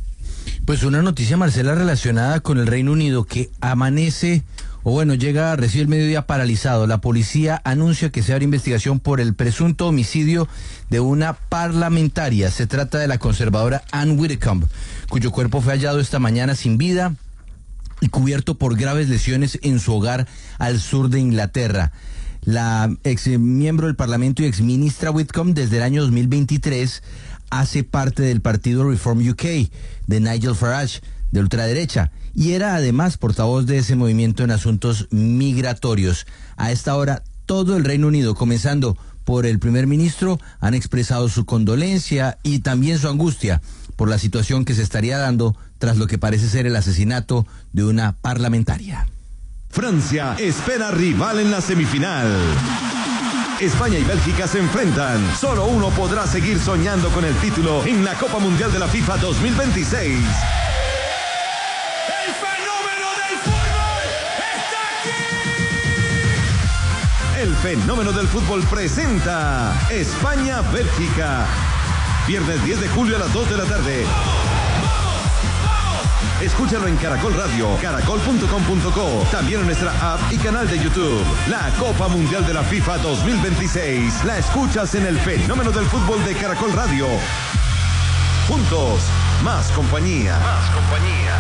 Speaker 5: Pues una noticia, Marcela, relacionada con el Reino Unido, que recibe el mediodía paralizado. La policía anuncia que se abre investigación por el presunto homicidio de una parlamentaria. Se trata de la conservadora Anne Widdecombe, cuyo cuerpo fue hallado esta mañana sin vida y cubierto por graves lesiones en su hogar al sur de Inglaterra. La ex miembro del Parlamento y ex ministra Whitcomb desde el año 2023 hace parte del partido Reform UK de Nigel Farage, de ultraderecha, y era además portavoz de ese movimiento en asuntos migratorios. A esta hora, todo el Reino Unido, comenzando por el primer ministro, han expresado su condolencia y también su angustia por la situación que se estaría dando tras lo que parece ser el asesinato de una parlamentaria.
Speaker 15: Francia espera rival en la semifinal. España y Bélgica se enfrentan. Solo uno podrá seguir soñando con el título en la Copa Mundial de la FIFA 2026. El fenómeno del fútbol presenta España-Bélgica. Viernes 10 de julio a las 2 de la tarde. Escúchalo en Caracol Radio, caracol.com.co, también en nuestra app y canal de YouTube. La Copa Mundial de la FIFA 2026. La escuchas en el fenómeno del fútbol de Caracol Radio. Juntos, más compañía. Más compañía.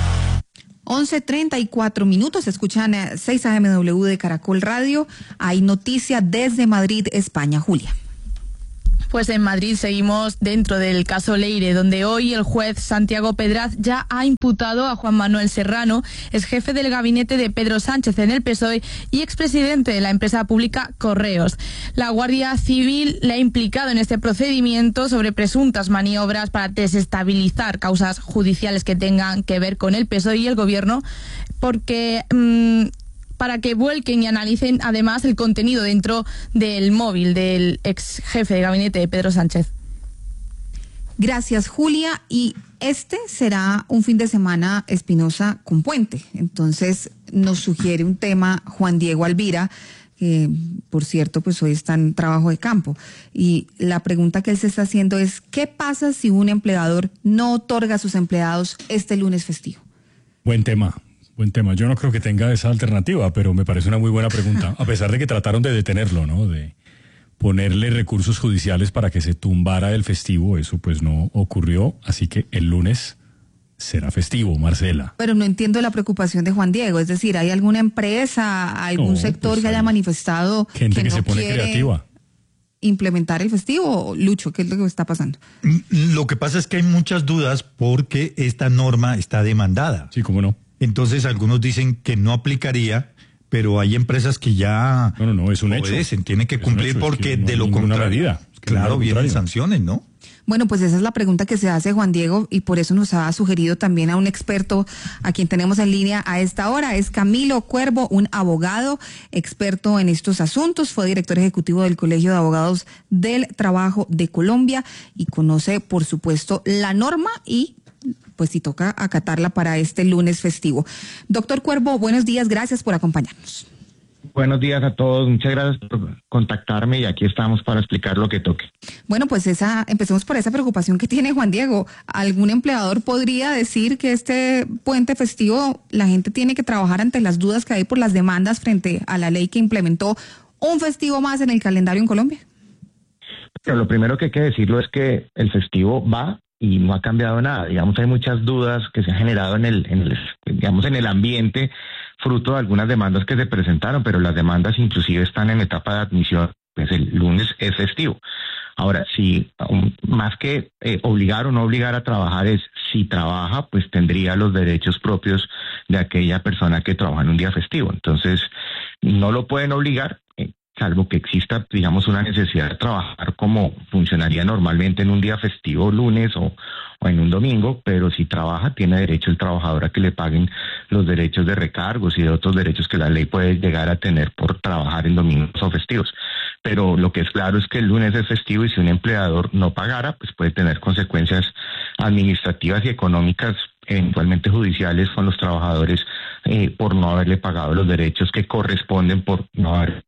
Speaker 8: 11:34, escuchan 6 AMW de Caracol Radio. Hay noticia desde Madrid, España. Julia.
Speaker 17: Pues en Madrid seguimos dentro del caso Leire, donde hoy el juez Santiago Pedraz ya ha imputado a Juan Manuel Serrano, ex jefe del gabinete de Pedro Sánchez en el PSOE y expresidente de la empresa pública Correos. La Guardia Civil le ha implicado en este procedimiento sobre presuntas maniobras para desestabilizar causas judiciales que tengan que ver con el PSOE y el gobierno, porque para que vuelquen y analicen además el contenido dentro del móvil del ex jefe de gabinete de Pedro Sánchez.
Speaker 8: Gracias, Julia. Y este será un fin de semana, Espinosa, con puente. Entonces nos sugiere un tema Juan Diego Alvira, que por cierto pues hoy está en trabajo de campo. Y la pregunta que él se está haciendo es, ¿qué pasa si un empleador no otorga a sus empleados este lunes festivo?
Speaker 18: Buen tema. Buen tema. Yo no creo que tenga esa alternativa, pero me parece una muy buena pregunta. A pesar de que trataron de detenerlo, ¿no? De ponerle recursos judiciales para que se tumbara el festivo, eso pues no ocurrió. Así que el lunes será festivo, Marcela.
Speaker 8: Pero no entiendo la preocupación de Juan Diego. Es decir, ¿hay alguna empresa, algún sector pues que haya manifestado
Speaker 18: gente que
Speaker 8: no
Speaker 18: se pone
Speaker 8: quiere
Speaker 18: creativa
Speaker 8: implementar el festivo? Lucho, ¿qué es lo que está pasando?
Speaker 20: Lo que pasa es que hay muchas dudas porque esta norma está demandada.
Speaker 18: Sí, cómo no.
Speaker 20: Entonces algunos dicen que no aplicaría, pero hay empresas que ya
Speaker 18: no, es un
Speaker 20: obedecen,
Speaker 18: hecho.
Speaker 20: Tienen que cumplir porque de lo contrario, claro, vienen sanciones, ¿no?
Speaker 8: Bueno, pues esa es la pregunta que se hace Juan Diego y por eso nos ha sugerido también a un experto a quien tenemos en línea a esta hora. Es Camilo Cuervo, un abogado experto en estos asuntos. Fue director ejecutivo del Colegio de Abogados del Trabajo de Colombia y conoce, por supuesto, la norma y pues si toca acatarla para este lunes festivo. Doctor Cuervo, buenos días, gracias por acompañarnos.
Speaker 21: Buenos días a todos, muchas gracias por contactarme y aquí estamos para explicar lo que toque.
Speaker 8: Bueno, pues empecemos por esa preocupación que tiene Juan Diego. ¿Algún empleador podría decir que este puente festivo la gente tiene que trabajar ante las dudas que hay por las demandas frente a la ley que implementó un festivo más en el calendario en Colombia?
Speaker 21: Pero lo primero que hay que decirlo es que el festivo va y no ha cambiado nada. Digamos, hay muchas dudas que se han generado en el ambiente, fruto de algunas demandas que se presentaron, pero las demandas inclusive están en etapa de admisión, pues el lunes es festivo. Ahora, si más que obligar o no obligar a trabajar es, si trabaja, pues tendría los derechos propios de aquella persona que trabaja en un día festivo. Entonces, no lo pueden obligar, salvo que exista, digamos, una necesidad de trabajar como funcionaría normalmente en un día festivo, lunes o en un domingo, pero si trabaja, tiene derecho el trabajador a que le paguen los derechos de recargos y de otros derechos que la ley puede llegar a tener por trabajar en domingos o festivos. Pero lo que es claro es que el lunes es festivo y si un empleador no pagara, pues puede tener consecuencias administrativas y económicas, eventualmente judiciales, con los trabajadores por no haberle pagado los derechos que corresponden por no haber,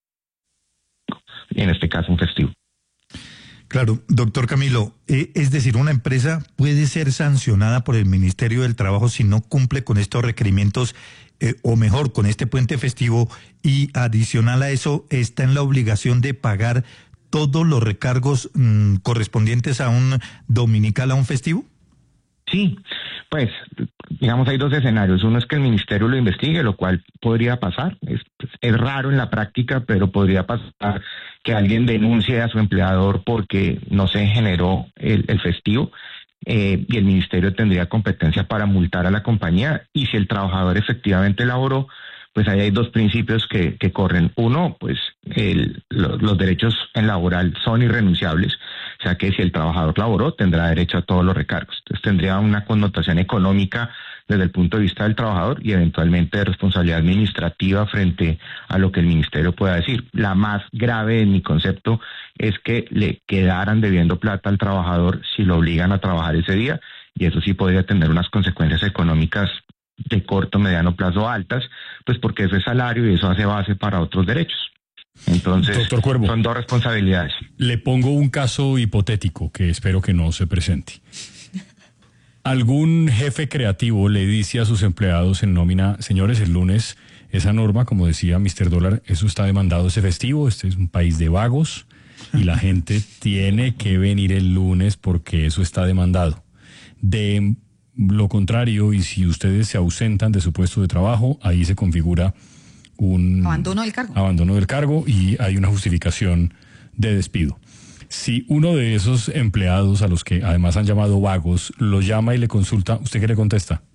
Speaker 21: en este caso, un festivo.
Speaker 20: Claro, doctor Camilo, es decir, una empresa puede ser sancionada por el Ministerio del Trabajo si no cumple con estos requerimientos, o mejor, con este puente festivo, y adicional a eso, está en la obligación de pagar todos los recargos correspondientes a un dominical, a un festivo.
Speaker 21: Sí, pues, digamos, hay dos escenarios. Uno es que el ministerio lo investigue, lo cual podría pasar. es raro en la práctica, pero podría pasar que alguien denuncie a su empleador porque no se generó el festivo. Y el ministerio tendría competencia para multar a la compañía, y si el trabajador efectivamente laboró, pues ahí hay dos principios que corren. Uno, pues los derechos en laboral son irrenunciables, o sea que si el trabajador laboró tendrá derecho a todos los recargos. Entonces tendría una connotación económica desde el punto de vista del trabajador y eventualmente de responsabilidad administrativa frente a lo que el ministerio pueda decir. La más grave en mi concepto es que le quedaran debiendo plata al trabajador si lo obligan a trabajar ese día, y eso sí podría tener unas consecuencias económicas de corto, mediano plazo altas, pues porque eso es salario y eso hace base para otros derechos. Entonces,
Speaker 18: Doctor Cuervo,
Speaker 21: son dos responsabilidades.
Speaker 18: Le pongo un caso hipotético que espero que no se presente. Algún jefe creativo le dice a sus empleados en nómina: señores, el lunes esa norma, como decía Mr. Dólar, eso está demandado ese festivo, este es un país de vagos y la gente tiene que venir el lunes porque eso está demandado. De lo contrario, y si ustedes se ausentan de su puesto de trabajo, ahí se configura un
Speaker 8: abandono del cargo.
Speaker 18: Abandono del cargo y hay una justificación de despido. Si uno de esos empleados, a los que además han llamado vagos, lo llama y le consulta, ¿usted qué le contesta?